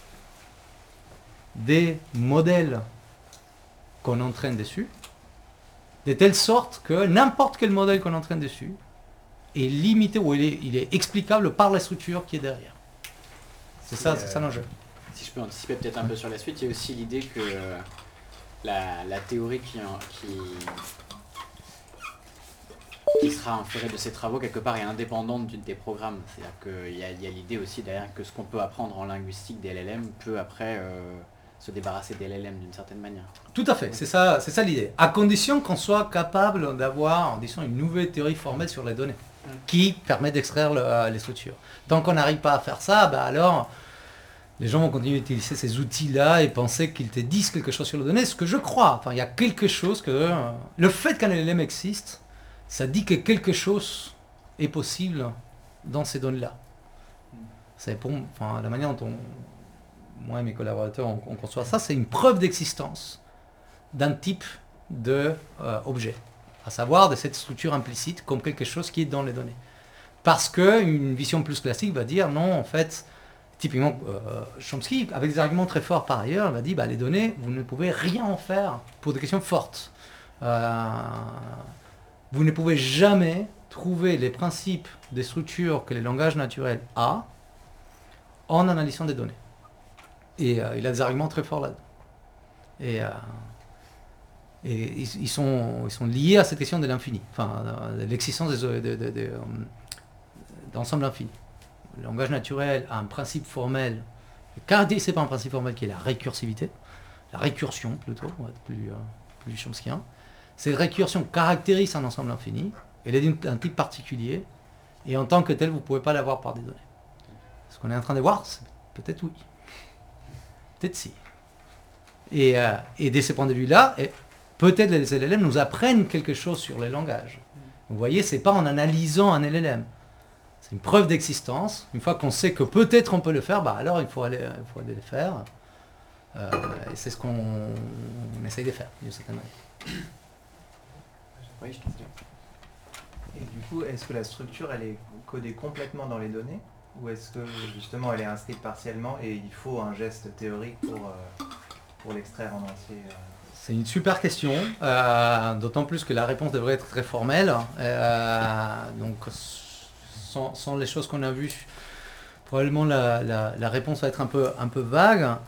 des modèles qu'on entraîne dessus, de telle sorte que n'importe quel modèle qu'on entraîne dessus est limité ou il est, il est explicable par la structure qui est derrière. C'est ça, c'est ça l'enjeu. Si je peux anticiper peut-être un peu sur la suite, il y a aussi l'idée que euh, la, la théorie qui, qui, qui sera inférée de ces travaux, quelque part, est indépendante du, des programmes. C'est-à-dire qu'il y a, y a l'idée aussi derrière que ce qu'on peut apprendre en linguistique des L L M peut après... Euh, se débarrasser des L L M d'une certaine manière. Tout à fait, c'est ça, c'est ça l'idée. À condition qu'on soit capable d'avoir, en disant, une nouvelle théorie formelle sur les données, mmh. qui permet d'extraire le, les structures. Tant qu'on n'arrive pas à faire ça, bah alors, les gens vont continuer d'utiliser ces outils-là et penser qu'ils te disent quelque chose sur les données, ce que je crois. Enfin, il y a quelque chose que... Euh, le fait qu'un L L M existe, ça dit que quelque chose est possible dans ces données-là. Mmh. C'est pour, enfin, la manière dont on... moi et mes collaborateurs, on, on conçoit ça, c'est une preuve d'existence d'un type d'objet, euh, à savoir de cette structure implicite comme quelque chose qui est dans les données. Parce qu'une vision plus classique va dire, non, en fait, typiquement, euh, Chomsky, avec des arguments très forts par ailleurs, va dire, bah, les données, vous ne pouvez rien en faire pour des questions fortes. Euh, vous ne pouvez jamais trouver les principes des structures que le langage naturel a en analysant des données. Et euh, il a des arguments très forts là-dedans. Et, euh, et ils, ils, sont, ils sont liés à cette question de l'infini, enfin, de l'existence de, de, de, de, d'ensemble infini. Le langage naturel a un principe formel, caractérisé par un principe formel qui est la récursivité, la récursion plutôt, on va être plus, euh, plus chomskien. Cette récursion caractérise un ensemble infini, elle est d'un type particulier, et en tant que tel, vous ne pouvez pas l'avoir par des données. Ce qu'on est en train de voir, c'est peut-être oui. Peut-être si. Et, euh, et de ce point de vue-là, peut-être les L L M nous apprennent quelque chose sur les langages. Vous voyez, ce n'est pas en analysant un L L M. C'est une preuve d'existence. Une fois qu'on sait que peut-être on peut le faire, bah alors il faut aller, il faut aller le faire. Euh, et c'est ce qu'on on essaye de faire, d'une certaine manière. Oui, je t'en prie. Et du coup, est-ce que la structure, elle est codée complètement dans les données ? Ou est-ce que justement elle est inscrite partiellement et il faut un geste théorique pour, euh, pour l'extraire en entier euh... C'est une super question, euh, d'autant plus que la réponse devrait être très formelle. Euh, donc sans, sans les choses qu'on a vues, probablement la, la, la réponse va être un peu, un peu vague.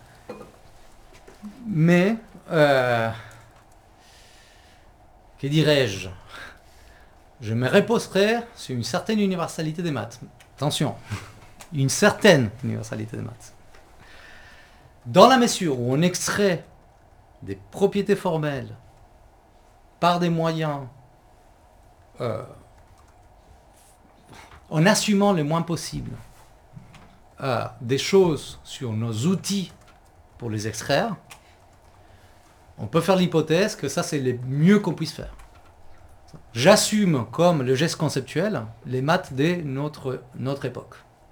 Mais, euh, que dirais-je ? Je me reposerai sur une certaine universalité des maths. Attention, une certaine universalité des maths. Dans la mesure où on extrait des propriétés formelles par des moyens, euh, en assumant le moins possible euh, des choses sur nos outils pour les extraire, on peut faire l'hypothèse que ça c'est le mieux qu'on puisse faire. J'assume comme le geste conceptuel les maths de notre, notre époque.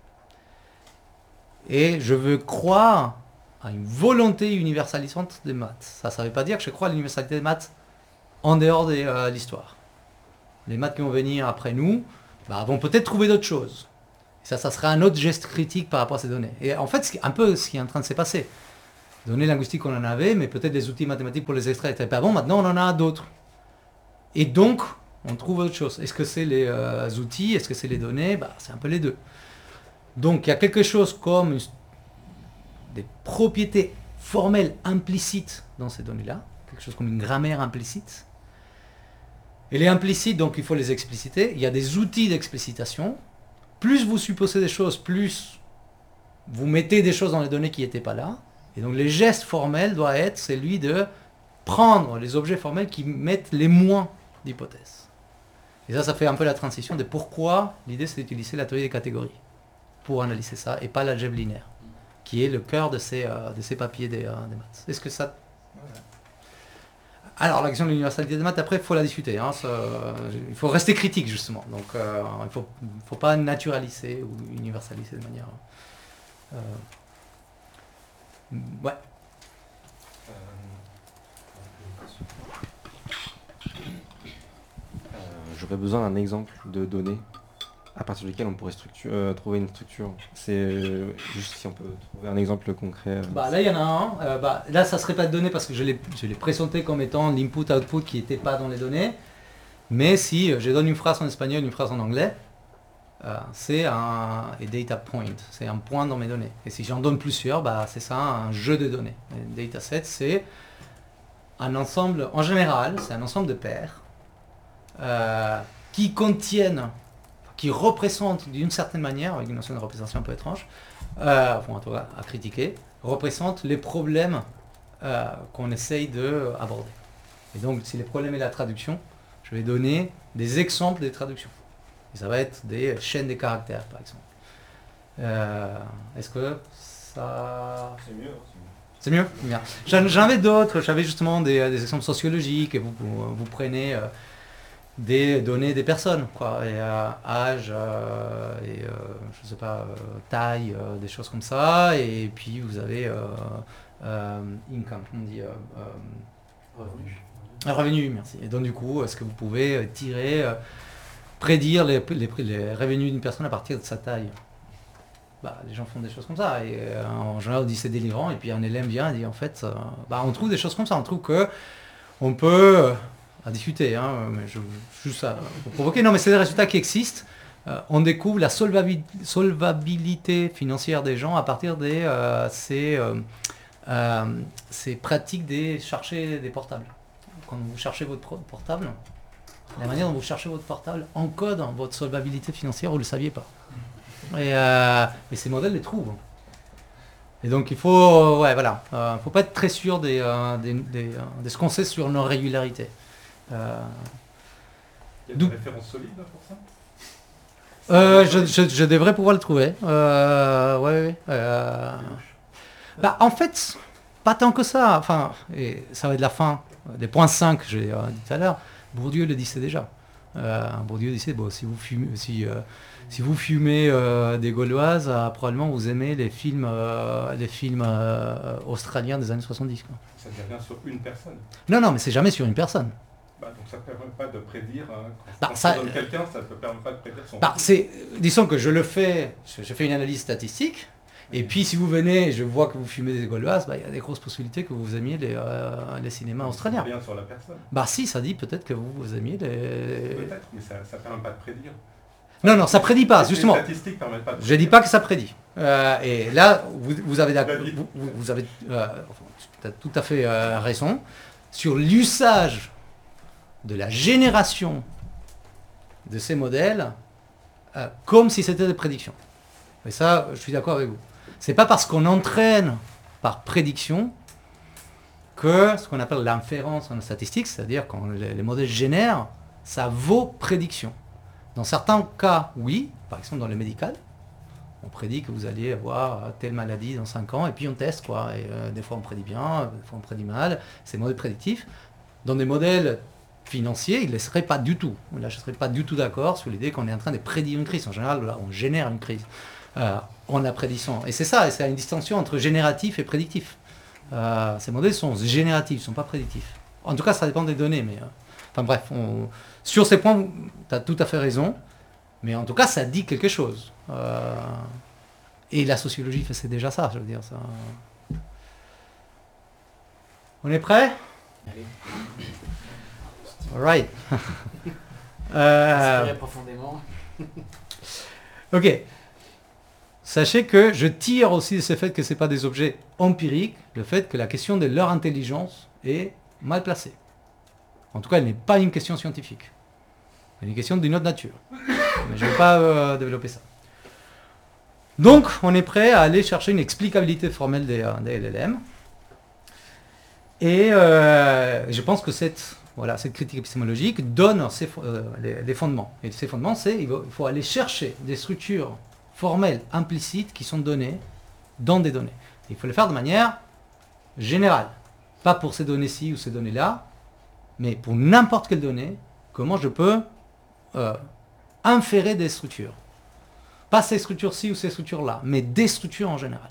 Et je veux croire à une volonté universalisante des maths. Ça ne veut pas dire que je crois à l'universalité des maths en dehors de euh, l'histoire. les maths qui vont venir après nous, bah, vont peut-être trouver d'autres choses. Et ça, ça sera un autre geste critique par rapport à ces données. Et en fait, c'est un peu ce qui est en train de se passer. Données linguistiques, on en avait, mais peut-être des outils mathématiques pour les extraire n'étaient pas bons. Maintenant, on en a d'autres. Et donc, on trouve autre chose. Est-ce que c'est les euh, outils? Est-ce que c'est les données? Bah, c'est un peu les deux. Donc, il y a quelque chose comme une, des propriétés formelles implicites dans ces données-là. Quelque chose comme une grammaire implicite. Et les implicites, donc il faut les expliciter. Il y a des outils d'explicitation. Plus vous supposez des choses, plus vous mettez des choses dans les données qui n'étaient pas là. Et donc les gestes formels doivent être celui de prendre les objets formels qui mettent les moins d'hypothèses. Et ça, ça fait un peu la transition de pourquoi l'idée c'est d'utiliser la théorie des catégories pour analyser ça et pas l'algèbre linéaire, qui est le cœur de ces, euh, de ces papiers des, euh, des maths. Est-ce que ça... Alors, la question de l'universalité des maths, après, il faut la discuter. Hein, ça, il faut rester critique, justement. Donc, euh, il ne faut, faut pas naturaliser ou universaliser de manière... Euh, ouais. Euh, euh, J'aurais besoin d'un exemple de données à partir duquel on pourrait structure, euh, trouver une structure. C'est euh, juste si on peut trouver un exemple concret. Euh. Bah, là, il y en a un. Euh, bah, là, ça ne serait pas de données parce que je l'ai, je l'ai présenté comme étant l'input-output qui n'était pas dans les données. Mais si je donne une phrase en espagnol, une phrase en anglais, euh, c'est un a data point. C'est un point dans mes données. Et si j'en donne plusieurs, bah, c'est ça, un jeu de données. Un dataset, c'est un ensemble, en général, c'est un ensemble de paires euh, qui contiennent, qui représente d'une certaine manière, avec une notion de représentation un peu étrange, euh, enfin, en tout cas à critiquer, représente les problèmes euh, qu'on essaye d'aborder. Et donc, si les problèmes est la traduction, je vais donner des exemples des traductions. Et ça va être des chaînes des caractères, par exemple. Euh, est-ce que ça... C'est mieux. C'est mieux, bien. J'en, j'en avais d'autres, j'avais justement des, des exemples sociologiques, et vous, vous, vous prenez... Euh, des données des personnes, quoi, et euh, âge, euh, et euh, je sais pas, euh, taille, euh, des choses comme ça, et puis vous avez euh, euh, income, on dit euh, euh, revenu. Revenu, merci. Et donc du coup, est-ce que vous pouvez tirer, euh, prédire les, les, les revenus d'une personne à partir de sa taille? Bah, les gens font des choses comme ça, et euh, en général on dit c'est délivrant, et puis un élève vient et dit en fait, euh, bah, on trouve des choses comme ça, on trouve que on peut... Euh, à discuter, hein, mais je juste à pour provoquer. Non, mais c'est des résultats qui existent. Euh, on découvre la solvabi- solvabilité financière des gens à partir de euh, ces, euh, euh, ces pratiques des chercher des portables. Quand vous cherchez votre portable, la manière dont vous cherchez votre portable encode votre solvabilité financière, vous ne le saviez pas. Et, euh, et ces modèles les trouvent. Et donc il faut, ouais, voilà, euh, faut pas être très sûr des, euh, des, des, euh, de ce qu'on sait sur nos régularités. Euh, Il y a des références solides pour ça? euh, je, je, je devrais pouvoir le trouver. Euh, ouais, ouais, euh, bah, en fait, pas tant que ça. Enfin, et ça va être la fin des points cinq que j'ai euh, dit tout à l'heure. Bourdieu le disait déjà. Euh, Bourdieu disait, bon, si vous fumez, si, euh, si vous fumez euh, des Gauloises, euh, probablement vous aimez les films, euh, les films euh, australiens des années soixante-dix. Quoi. Ça ne dit rien sur une personne? Non, non, mais c'est jamais sur une personne. Bah, donc ça ne permet pas de prédire, hein, quand, bah, quand ça, on donne quelqu'un, ça ne permet pas de prédire son... Bah, c'est, disons que je le fais, je, je fais une analyse statistique, et puis si vous venez et je vois que vous fumez des Gauloises, bah, il y a des grosses possibilités que vous aimiez les, euh, les cinémas australiens. Rien sur la personne. Bah si, ça dit peut-être que vous, vous aimiez les... Peut-être, mais ça ne permet pas de prédire. Non, non, ça prédit pas, les justement. statistiques permettent pas de prédire. Je dis pas que ça prédit. Euh, et là, vous, vous avez, vous, vous, vous avez euh, enfin, tout à fait euh, raison sur l'usage de la génération de ces modèles euh, comme si c'était des prédictions. Et ça, je suis d'accord avec vous. C'est pas parce qu'on entraîne par prédiction que ce qu'on appelle l'inférence en statistique, c'est-à-dire quand les, les modèles génèrent, ça vaut prédiction. Dans certains cas, oui, par exemple dans le médical, on prédit que vous allez avoir telle maladie dans cinq ans, et puis on teste, quoi. Et, euh, des fois on prédit bien, des fois on prédit mal, c'est modèles prédictifs. Dans des modèles financiers, il ne serait pas du tout. Là, je ne serais pas du tout d'accord sur l'idée qu'on est en train de prédire une crise. En général, là, on génère une crise euh, en la prédiction. Et c'est ça, et c'est une distinction entre génératif et prédictif. Euh, ces modèles sont génératifs, ils ne sont pas prédictifs. En tout cas, ça dépend des données, mais... Euh, Enfin bref, on, sur ces points, tu as tout à fait raison. Mais en tout cas, ça dit quelque chose. Euh, et la sociologie fait déjà ça, je veux dire. Ça. On est prêt? Allez. All right. euh, Respirer profondément. ok. Sachez que je tire aussi de ce fait que ce n'est pas des objets empiriques, le fait que la question de leur intelligence est mal placée. En tout cas, elle n'est pas une question scientifique. Elle est une question d'une autre nature. Mais je ne vais pas euh, développer ça. Donc, on est prêt à aller chercher une explicabilité formelle des, des L L M. Et euh, je pense que cette, voilà, cette critique épistémologique donne ses, euh, les, les fondements. Et ces fondements, c'est qu'il faut aller chercher des structures formelles implicites qui sont données dans des données. Et il faut le faire de manière générale. Pas pour ces données-ci ou ces données-là, mais pour n'importe quelle donnée, comment je peux euh, inférer des structures. Pas ces structures-ci ou ces structures-là, mais des structures en général.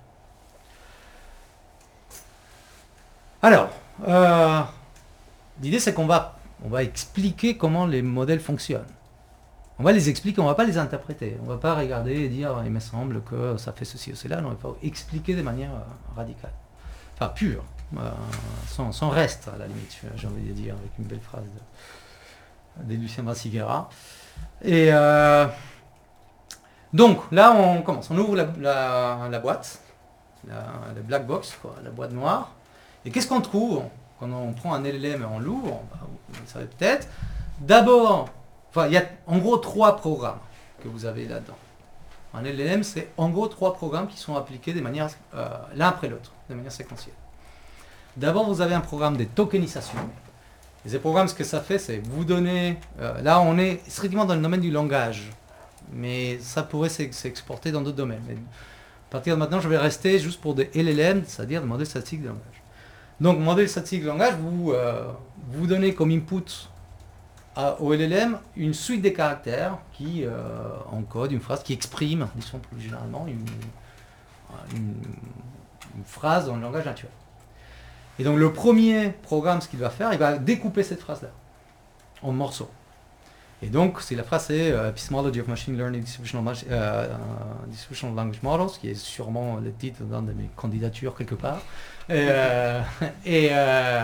Alors, euh, l'idée c'est qu'on va, on va expliquer comment les modèles fonctionnent. On va les expliquer, on ne va pas les interpréter. On ne va pas regarder et dire il me semble que ça fait ceci ou cela. Non, il faut expliquer de manière euh, radicale. Enfin, pure, euh, sans, sans reste à la limite, j'ai envie de dire, avec une belle phrase de, de Lucien Brassiguera. Et euh, donc, là on commence. On ouvre la, la, la boîte, la, la black box, quoi, la boîte noire. Et qu'est-ce qu'on trouve quand on prend un L L M et on l'ouvre? Vous le savez peut-être. D'abord, enfin, il y a en gros trois programmes que vous avez là-dedans. Un L L M, c'est en gros trois programmes qui sont appliqués de manière euh, l'un après l'autre, de manière séquentielle. D'abord, vous avez un programme de tokenisation. Et ce programme, ce que ça fait, c'est vous donner... Euh, là, on est strictement dans le domaine du langage. Mais ça pourrait s'exporter dans d'autres domaines. Mais à partir de maintenant, je vais rester juste pour des L L M, c'est-à-dire des modèles statistiques de langage. Donc, modèle statistique de langage, vous, euh, vous donnez comme input à, au L L M une suite de caractères qui euh, encode une phrase, qui exprime, disons plus généralement, une, une, une phrase dans le langage naturel. Et donc, le premier programme, ce qu'il va faire, il va découper cette phrase-là en morceaux. Et donc, si la phrase c'est euh, Epistemology of Machine Learning Distributional, euh, Distributional Language Models, qui est sûrement le titre dans de mes candidatures quelque part. Et, euh, et euh,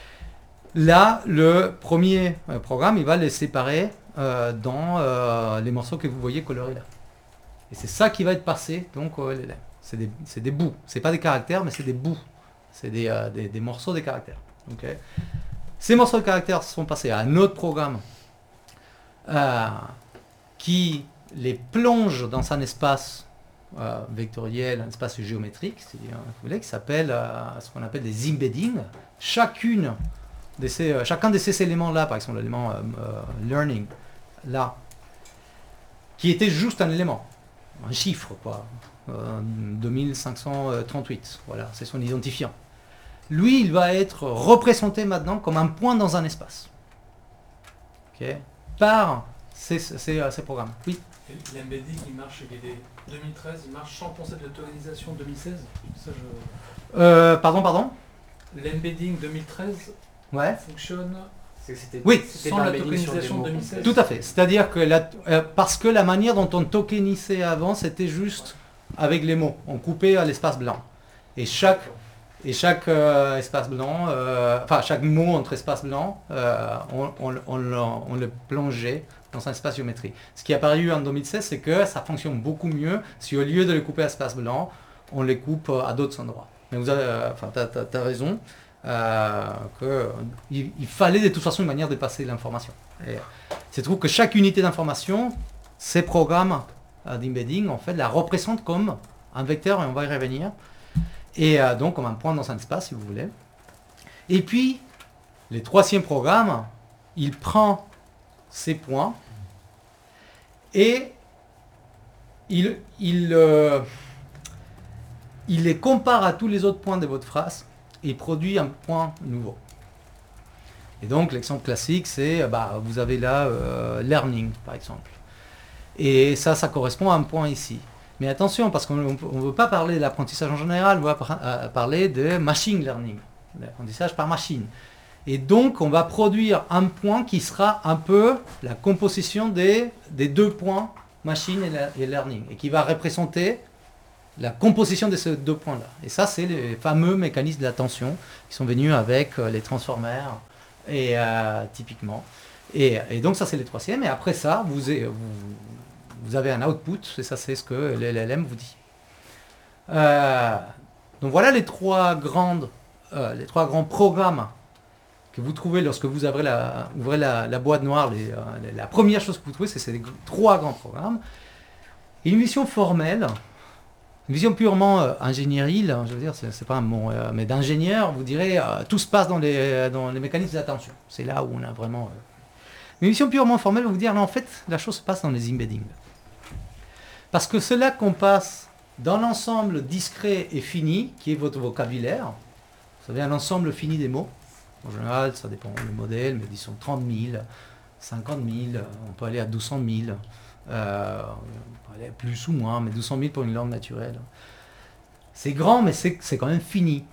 là, le premier euh, programme, il va les séparer euh, dans euh, les morceaux que vous voyez colorés là. Et c'est ça qui va être passé donc au L L M. C'est des, c'est des bouts. C'est pas des caractères, mais c'est des bouts. C'est des, euh, des, des morceaux des caractères. Okay. Ces morceaux de caractères sont passés à un autre programme Euh, qui les plonge dans un espace euh, vectoriel, un espace géométrique, c'est-à-dire, vous voulez, qui s'appelle euh, ce qu'on appelle des embeddings. Chacune de ces, euh, chacun de ces éléments-là, par exemple l'élément euh, euh, learning, là, qui était juste un élément, un chiffre, quoi, euh, deux mille cinq cent trente-huit, voilà, c'est son identifiant. Lui, il va être représenté maintenant comme un point dans un espace. Okay. Par ces, ces, ces programmes. Oui. L'embedding, il marche, il est deux mille treize, il marche sans concept de tokenisation deux mille seize. Ça, je... euh, pardon, pardon. L'embedding deux mille treize ouais. fonctionne c'était, oui. sans la tokenisation deux mille seize. Tout à fait. C'est-à-dire que la, euh, parce que la manière dont on tokenisait avant, c'était juste avec les mots. On coupait à l'espace blanc. Et chaque Et chaque euh, espace blanc, euh, enfin chaque mot entre espaces blancs, euh, on, on, on, on le plongeait dans un espace géométrique. Ce qui est apparu en deux mille seize, c'est que ça fonctionne beaucoup mieux si au lieu de les couper à espace blanc, on les coupe à d'autres endroits. Mais vous avez, euh, enfin, t'as, t'as, t'as raison, euh, que il, il fallait de toute façon une manière de passer l'information. Et c'est trouve que chaque unité d'information, ces programmes euh, d'embedding, en fait, la représentent comme un vecteur, et on va y revenir. Et euh, donc comme un point dans un espace, si vous voulez. Et puis, le troisième programme, il prend ces points et il, il, euh, il les compare à tous les autres points de votre phrase et produit un point nouveau. Et donc l'exemple classique, c'est, bah, vous avez là euh, learning, par exemple. Et ça, ça correspond à un point ici. Mais attention, parce qu'on ne veut pas parler de l'apprentissage en général, on va par, euh, parler de machine learning, l'apprentissage par machine. Et donc, on va produire un point qui sera un peu la composition des, des deux points machine et, la, et learning, et qui va représenter la composition de ces deux points-là. Et ça, c'est les fameux mécanismes d'attention qui sont venus avec euh, les transformers, et, euh, typiquement. Et, et donc, ça, c'est le troisième. Et après ça, vous, vous, vous avez un output, et ça, c'est ce que le L L M vous dit. Euh, donc, voilà les trois, grandes, euh, les trois grands programmes que vous trouvez lorsque vous ouvrez la, ouvrez la, la boîte noire. Les, euh, la première chose que vous trouvez, c'est ces trois grands programmes. Et une vision formelle, une vision purement euh, ingénierile, je veux dire, c'est, c'est pas un mot, euh, mais d'ingénieur, vous direz, euh, tout se passe dans les, dans les mécanismes d'attention. C'est là où on a vraiment... Euh... Une vision purement formelle va vous dire, non, en fait, la chose se passe dans les embeddings. Parce que c'est là qu'on passe dans l'ensemble discret et fini, qui est votre vocabulaire. Vous savez, un ensemble fini des mots. En général, ça dépend du modèle, mais disons trente mille, cinquante mille, on peut aller à douze cent mille, euh, on peut aller plus ou moins, mais douze cent mille pour une langue naturelle. C'est grand, mais c'est, c'est quand même fini.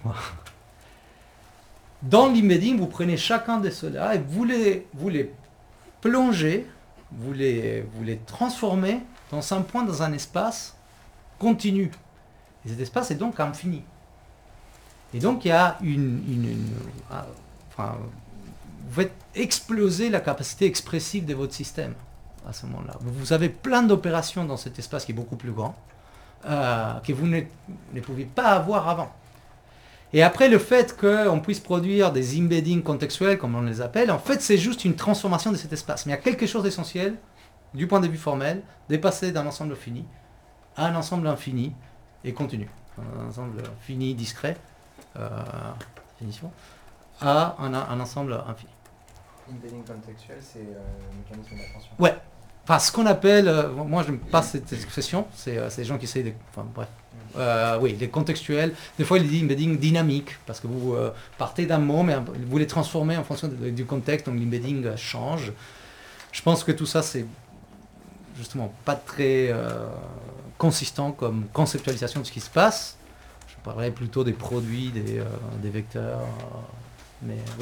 Dans l'embedding, vous prenez chacun de ceux-là et vous les, vous les plongez, vous les, vous les transformez dans un point, dans un espace continu. Et cet espace est donc infini. Et donc il y a une... une, une enfin, vous faites exploser la capacité expressive de votre système à ce moment-là. Vous avez plein d'opérations dans cet espace qui est beaucoup plus grand, euh, que vous ne, ne pouviez pas avoir avant. Et après, le fait qu'on puisse produire des embeddings contextuels, comme on les appelle, en fait, c'est juste une transformation de cet espace. Mais il y a quelque chose d'essentiel, du point de vue formel, dépasser d'un ensemble fini à un ensemble infini et continu. Un ensemble fini, discret, euh, définition, à un, un ensemble infini. Embedding contextuel, c'est euh, le mécanisme d'attention. Ouais. Enfin, ce qu'on appelle, euh, moi je n'aime pas cette expression, c'est, euh, c'est les gens qui essayent de... Enfin, bref. Euh, oui, les contextuels. Des fois, il dit embedding dynamique, parce que vous euh, partez d'un mot, mais vous les transformez en fonction de, du contexte, donc l'embedding euh, change. Je pense que tout ça, c'est justement pas très euh, consistant comme conceptualisation de ce qui se passe. Je parlerais plutôt des produits, des, euh, des vecteurs, euh, mais oui.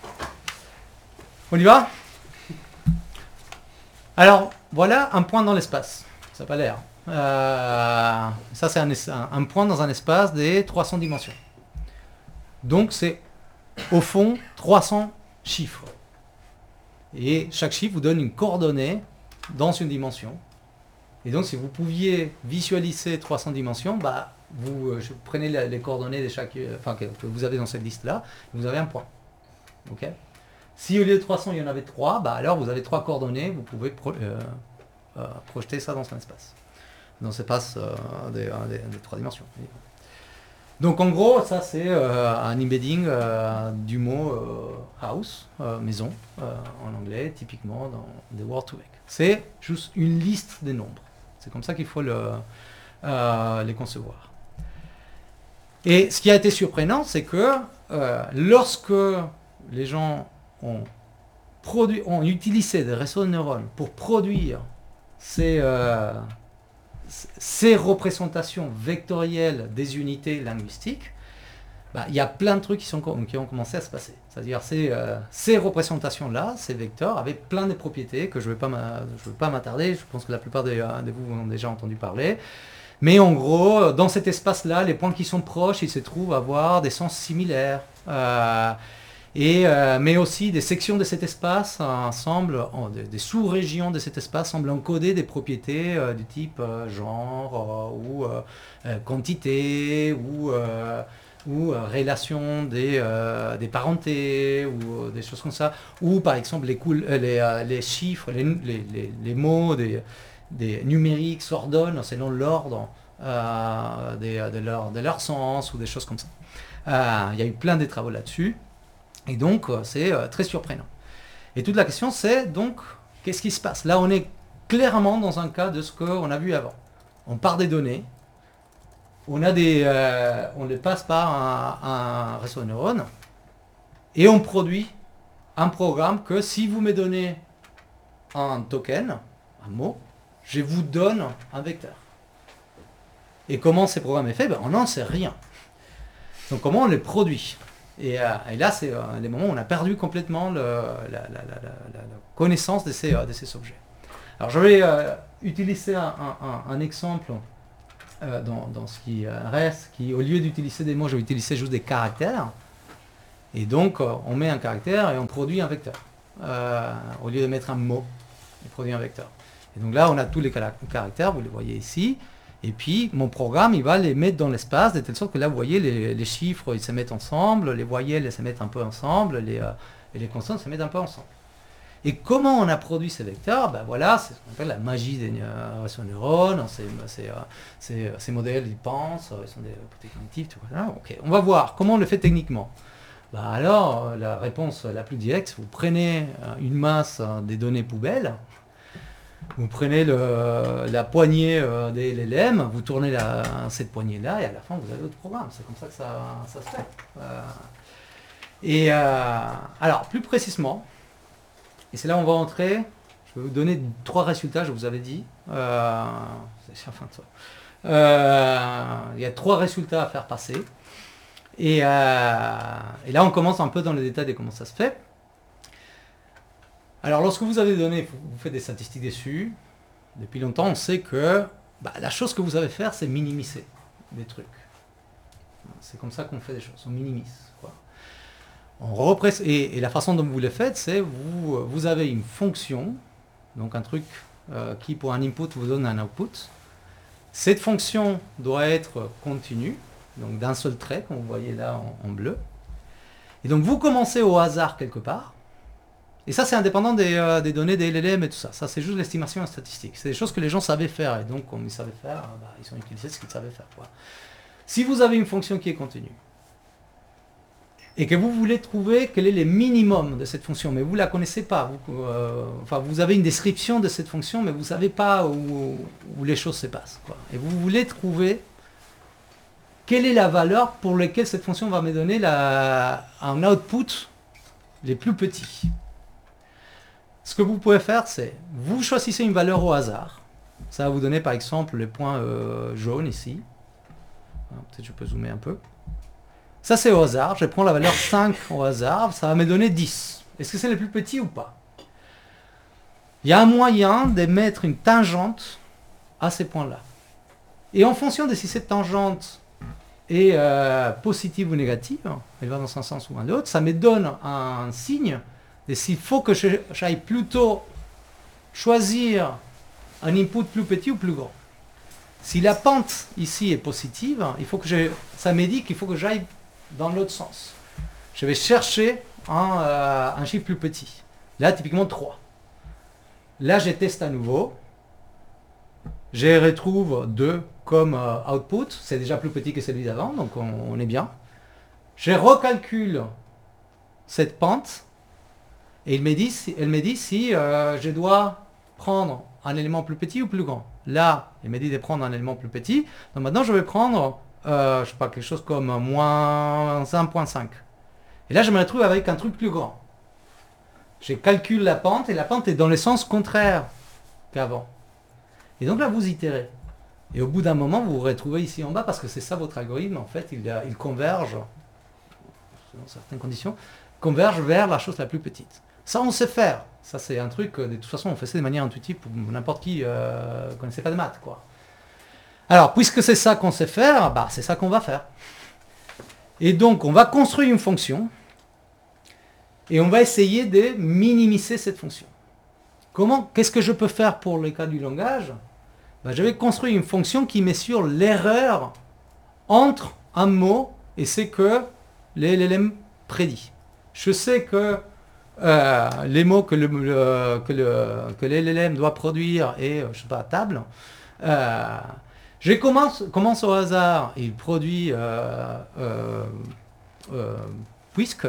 On y va ? Alors, voilà un point dans l'espace. Ça n'a pas l'air. Euh, ça, c'est un, un, un point dans un espace des trois cents dimensions. Donc, c'est au fond trois cents chiffres. Et chaque chiffre vous donne une coordonnée dans une dimension. Et donc, si vous pouviez visualiser trois cents dimensions, bah, vous euh, prenez la, les coordonnées de chaque, euh, enfin, que, que vous avez dans cette liste-là, vous avez un point. Ok ? Si au lieu de trois cents, il y en avait trois, bah, alors vous avez trois coordonnées, vous pouvez pro, euh, euh, projeter ça dans un espace. Dans l'espace euh, des, des, des trois dimensions. Donc en gros, ça c'est euh, un embedding euh, du mot euh, house, euh, maison, euh, en anglais, typiquement dans The Word to Make. C'est juste une liste des nombres. C'est comme ça qu'il faut le, euh, les concevoir. Et ce qui a été surprenant, c'est que euh, lorsque les gens ont, produit, ont utilisé des réseaux de neurones pour produire ces... Euh, ces représentations vectorielles des unités linguistiques, bah, il y a plein de trucs qui, sont, qui ont commencé à se passer. C'est-à-dire ces, euh, ces représentations-là, ces vecteurs, avaient plein de propriétés que je ne vais pas m'attarder. Je pense que la plupart de, de vous ont déjà entendu parler. Mais en gros, dans cet espace-là, les points qui sont proches, ils se trouvent avoir des sens similaires. Euh, Et, euh, mais aussi des sections de cet espace euh, semblent, oh, des, des sous-régions de cet espace semblent encoder des propriétés euh, du type euh, genre euh, ou euh, euh, quantité ou, euh, ou euh, relation des, euh, des parentés ou euh, des choses comme ça. Ou par exemple les, cool, euh, les, euh, les chiffres, les, les, les, les mots des, des numériques s'ordonnent selon l'ordre euh, des, de, leur, de leur sens ou des choses comme ça. Euh, il y a eu plein de travaux là-dessus. Et donc, c'est euh, très surprenant. Et toute la question, c'est donc, qu'est-ce qui se passe ? Là, on est clairement dans un cas de ce qu'on a vu avant. On part des données, on, a des, euh, on les passe par un, un réseau de neurones, et on produit un programme que si vous me donnez un token, un mot, je vous donne un vecteur. Et comment ces programmes est fait ? Ben, on n'en sait rien. Donc, comment on les produit ? Et, euh, et là, c'est euh, les moments où on a perdu complètement le, la, la, la, la, la connaissance de ces, euh, de ces objets. Alors, je vais euh, utiliser un, un, un exemple euh, dans, dans ce qui reste, qui, au lieu d'utiliser des mots, je vais utiliser juste des caractères. Et donc, euh, on met un caractère et on produit un vecteur. Euh, au lieu de mettre un mot, on produit un vecteur. Et donc là, on a tous les caractères, vous les voyez ici. Et puis, mon programme, il va les mettre dans l'espace, de telle sorte que là, vous voyez, les, les chiffres, ils se mettent ensemble, les voyelles, elles se mettent un peu ensemble, les, euh, et les constantes se mettent un peu ensemble. Et comment on a produit ces vecteurs? Ben voilà, c'est ce qu'on appelle la magie des réseaux neurones. Ces, ces, ces, ces modèles, ils pensent, ils sont des propriétés cognitives, tout ça. Ok, on va voir comment on le fait techniquement. Ben alors, la réponse la plus directe, vous prenez une masse des données poubelles, vous prenez le, la poignée euh, des L L M, vous tournez la, cette poignée-là, et à la fin, vous avez votre programme. C'est comme ça que ça, ça se fait. Euh, et euh, alors, plus précisément, et c'est là où on va entrer, je vais vous donner trois résultats, je vous avais dit. Euh, c'est la fin de ça. Euh, il y a trois résultats à faire passer. Et, euh, et là, on commence un peu dans le détail de comment ça se fait. Alors, lorsque vous avez des données, vous faites des statistiques dessus. Depuis longtemps, on sait que bah, la chose que vous avez à faire, c'est minimiser des trucs. C'est comme ça qu'on fait des choses, on minimise. Quoi. On represse, et, et la façon dont vous le faites, c'est vous, vous avez une fonction, donc un truc euh, qui, pour un input, vous donne un output. Cette fonction doit être continue, donc d'un seul trait, comme vous voyez là en, en bleu. Et donc, vous commencez au hasard quelque part. Et ça, c'est indépendant des, euh, des données des L L M et tout ça. Ça, c'est juste l'estimation statistique. C'est des choses que les gens savaient faire. Et donc, comme ils savaient faire, bah, ils ont utilisé ce qu'ils savaient faire. Quoi. Si vous avez une fonction qui est continue, et que vous voulez trouver quel est le minimum de cette fonction, mais vous ne la connaissez pas, vous, euh, enfin, vous avez une description de cette fonction, mais vous ne savez pas où, où les choses se passent. Quoi. Et vous voulez trouver quelle est la valeur pour laquelle cette fonction va me donner la, un output les plus petits. Ce que vous pouvez faire, c'est, vous choisissez une valeur au hasard. Ça va vous donner par exemple le point euh, jaune ici. Peut-être je peux zoomer un peu. Ça c'est au hasard, je prends la valeur cinq au hasard, ça va me donner dix. Est-ce que c'est le plus petit ou pas? Il y a un moyen de mettre une tangente à ces points-là. Et en fonction de si cette tangente est euh, positive ou négative, elle va dans un sens ou dans l'autre, ça me donne un signe. Et s'il faut que j'aille plutôt choisir un input plus petit ou plus grand. Si la pente ici est positive, il faut que je, ça me dit qu'il faut que j'aille dans l'autre sens. Je vais chercher un, euh, un chiffre plus petit. Là, typiquement trois. Là, je teste à nouveau. Je retrouve deux comme euh, output. C'est déjà plus petit que celui d'avant, donc on, on est bien. Je recalcule cette pente. Et il me dit, elle me dit si euh, je dois prendre un élément plus petit ou plus grand. Là, il me dit de prendre un élément plus petit. Donc maintenant, je vais prendre, euh, je sais pas, quelque chose comme moins un virgule cinq. Et là, je me retrouve avec un truc plus grand. Je calcule la pente et la pente est dans le sens contraire qu'avant. Et donc là, vous itérez. Et au bout d'un moment, vous vous retrouvez ici en bas parce que c'est ça votre algorithme. En fait, il, il converge, dans certaines conditions, converge vers la chose la plus petite. Ça, on sait faire. Ça, c'est un truc, de toute façon, on fait ça de manière intuitive pour n'importe qui euh, ne connaissait pas de maths, quoi. Alors, puisque c'est ça qu'on sait faire, bah, c'est ça qu'on va faire. Et donc, on va construire une fonction et on va essayer de minimiser cette fonction. Comment? Qu'est-ce que je peux faire pour le cas du langage? Bah, je vais construire une fonction qui mesure l'erreur entre un mot et ce que l'L L M prédit. Je sais que Euh, les mots que le, le, que le que l'L L M doit produire et je sais pas, table. Euh, je commence, commence au hasard, il produit euh, euh, euh, puisque.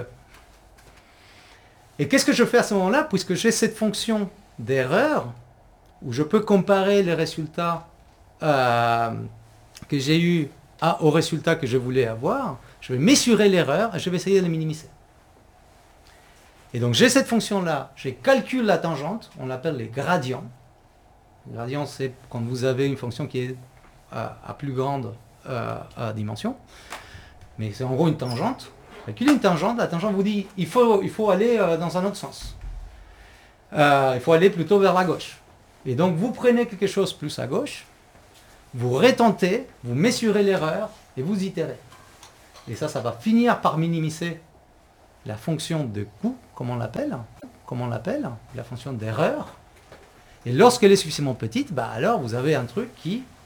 Et qu'est-ce que je fais à ce moment-là, puisque j'ai cette fonction d'erreur où je peux comparer les résultats euh, que j'ai eu à, aux résultats que je voulais avoir. Je vais mesurer l'erreur et je vais essayer de les minimiser. Et donc j'ai cette fonction-là, je calcule la tangente, on l'appelle les gradients. Les gradients, c'est quand vous avez une fonction qui est à, à plus grande euh, à dimension. Mais c'est en gros une tangente. Calculez une tangente, la tangente vous dit il faut, il faut aller euh, dans un autre sens. Euh, il faut aller plutôt vers la gauche. Et donc vous prenez quelque chose plus à gauche, vous retentez, vous mesurez l'erreur et vous itérez. Et ça, ça va finir par minimiser la fonction de coût, comme on l'appelle, comme on l'appelle, la fonction d'erreur. Et lorsqu'elle est suffisamment petite, bah alors vous avez un truc qui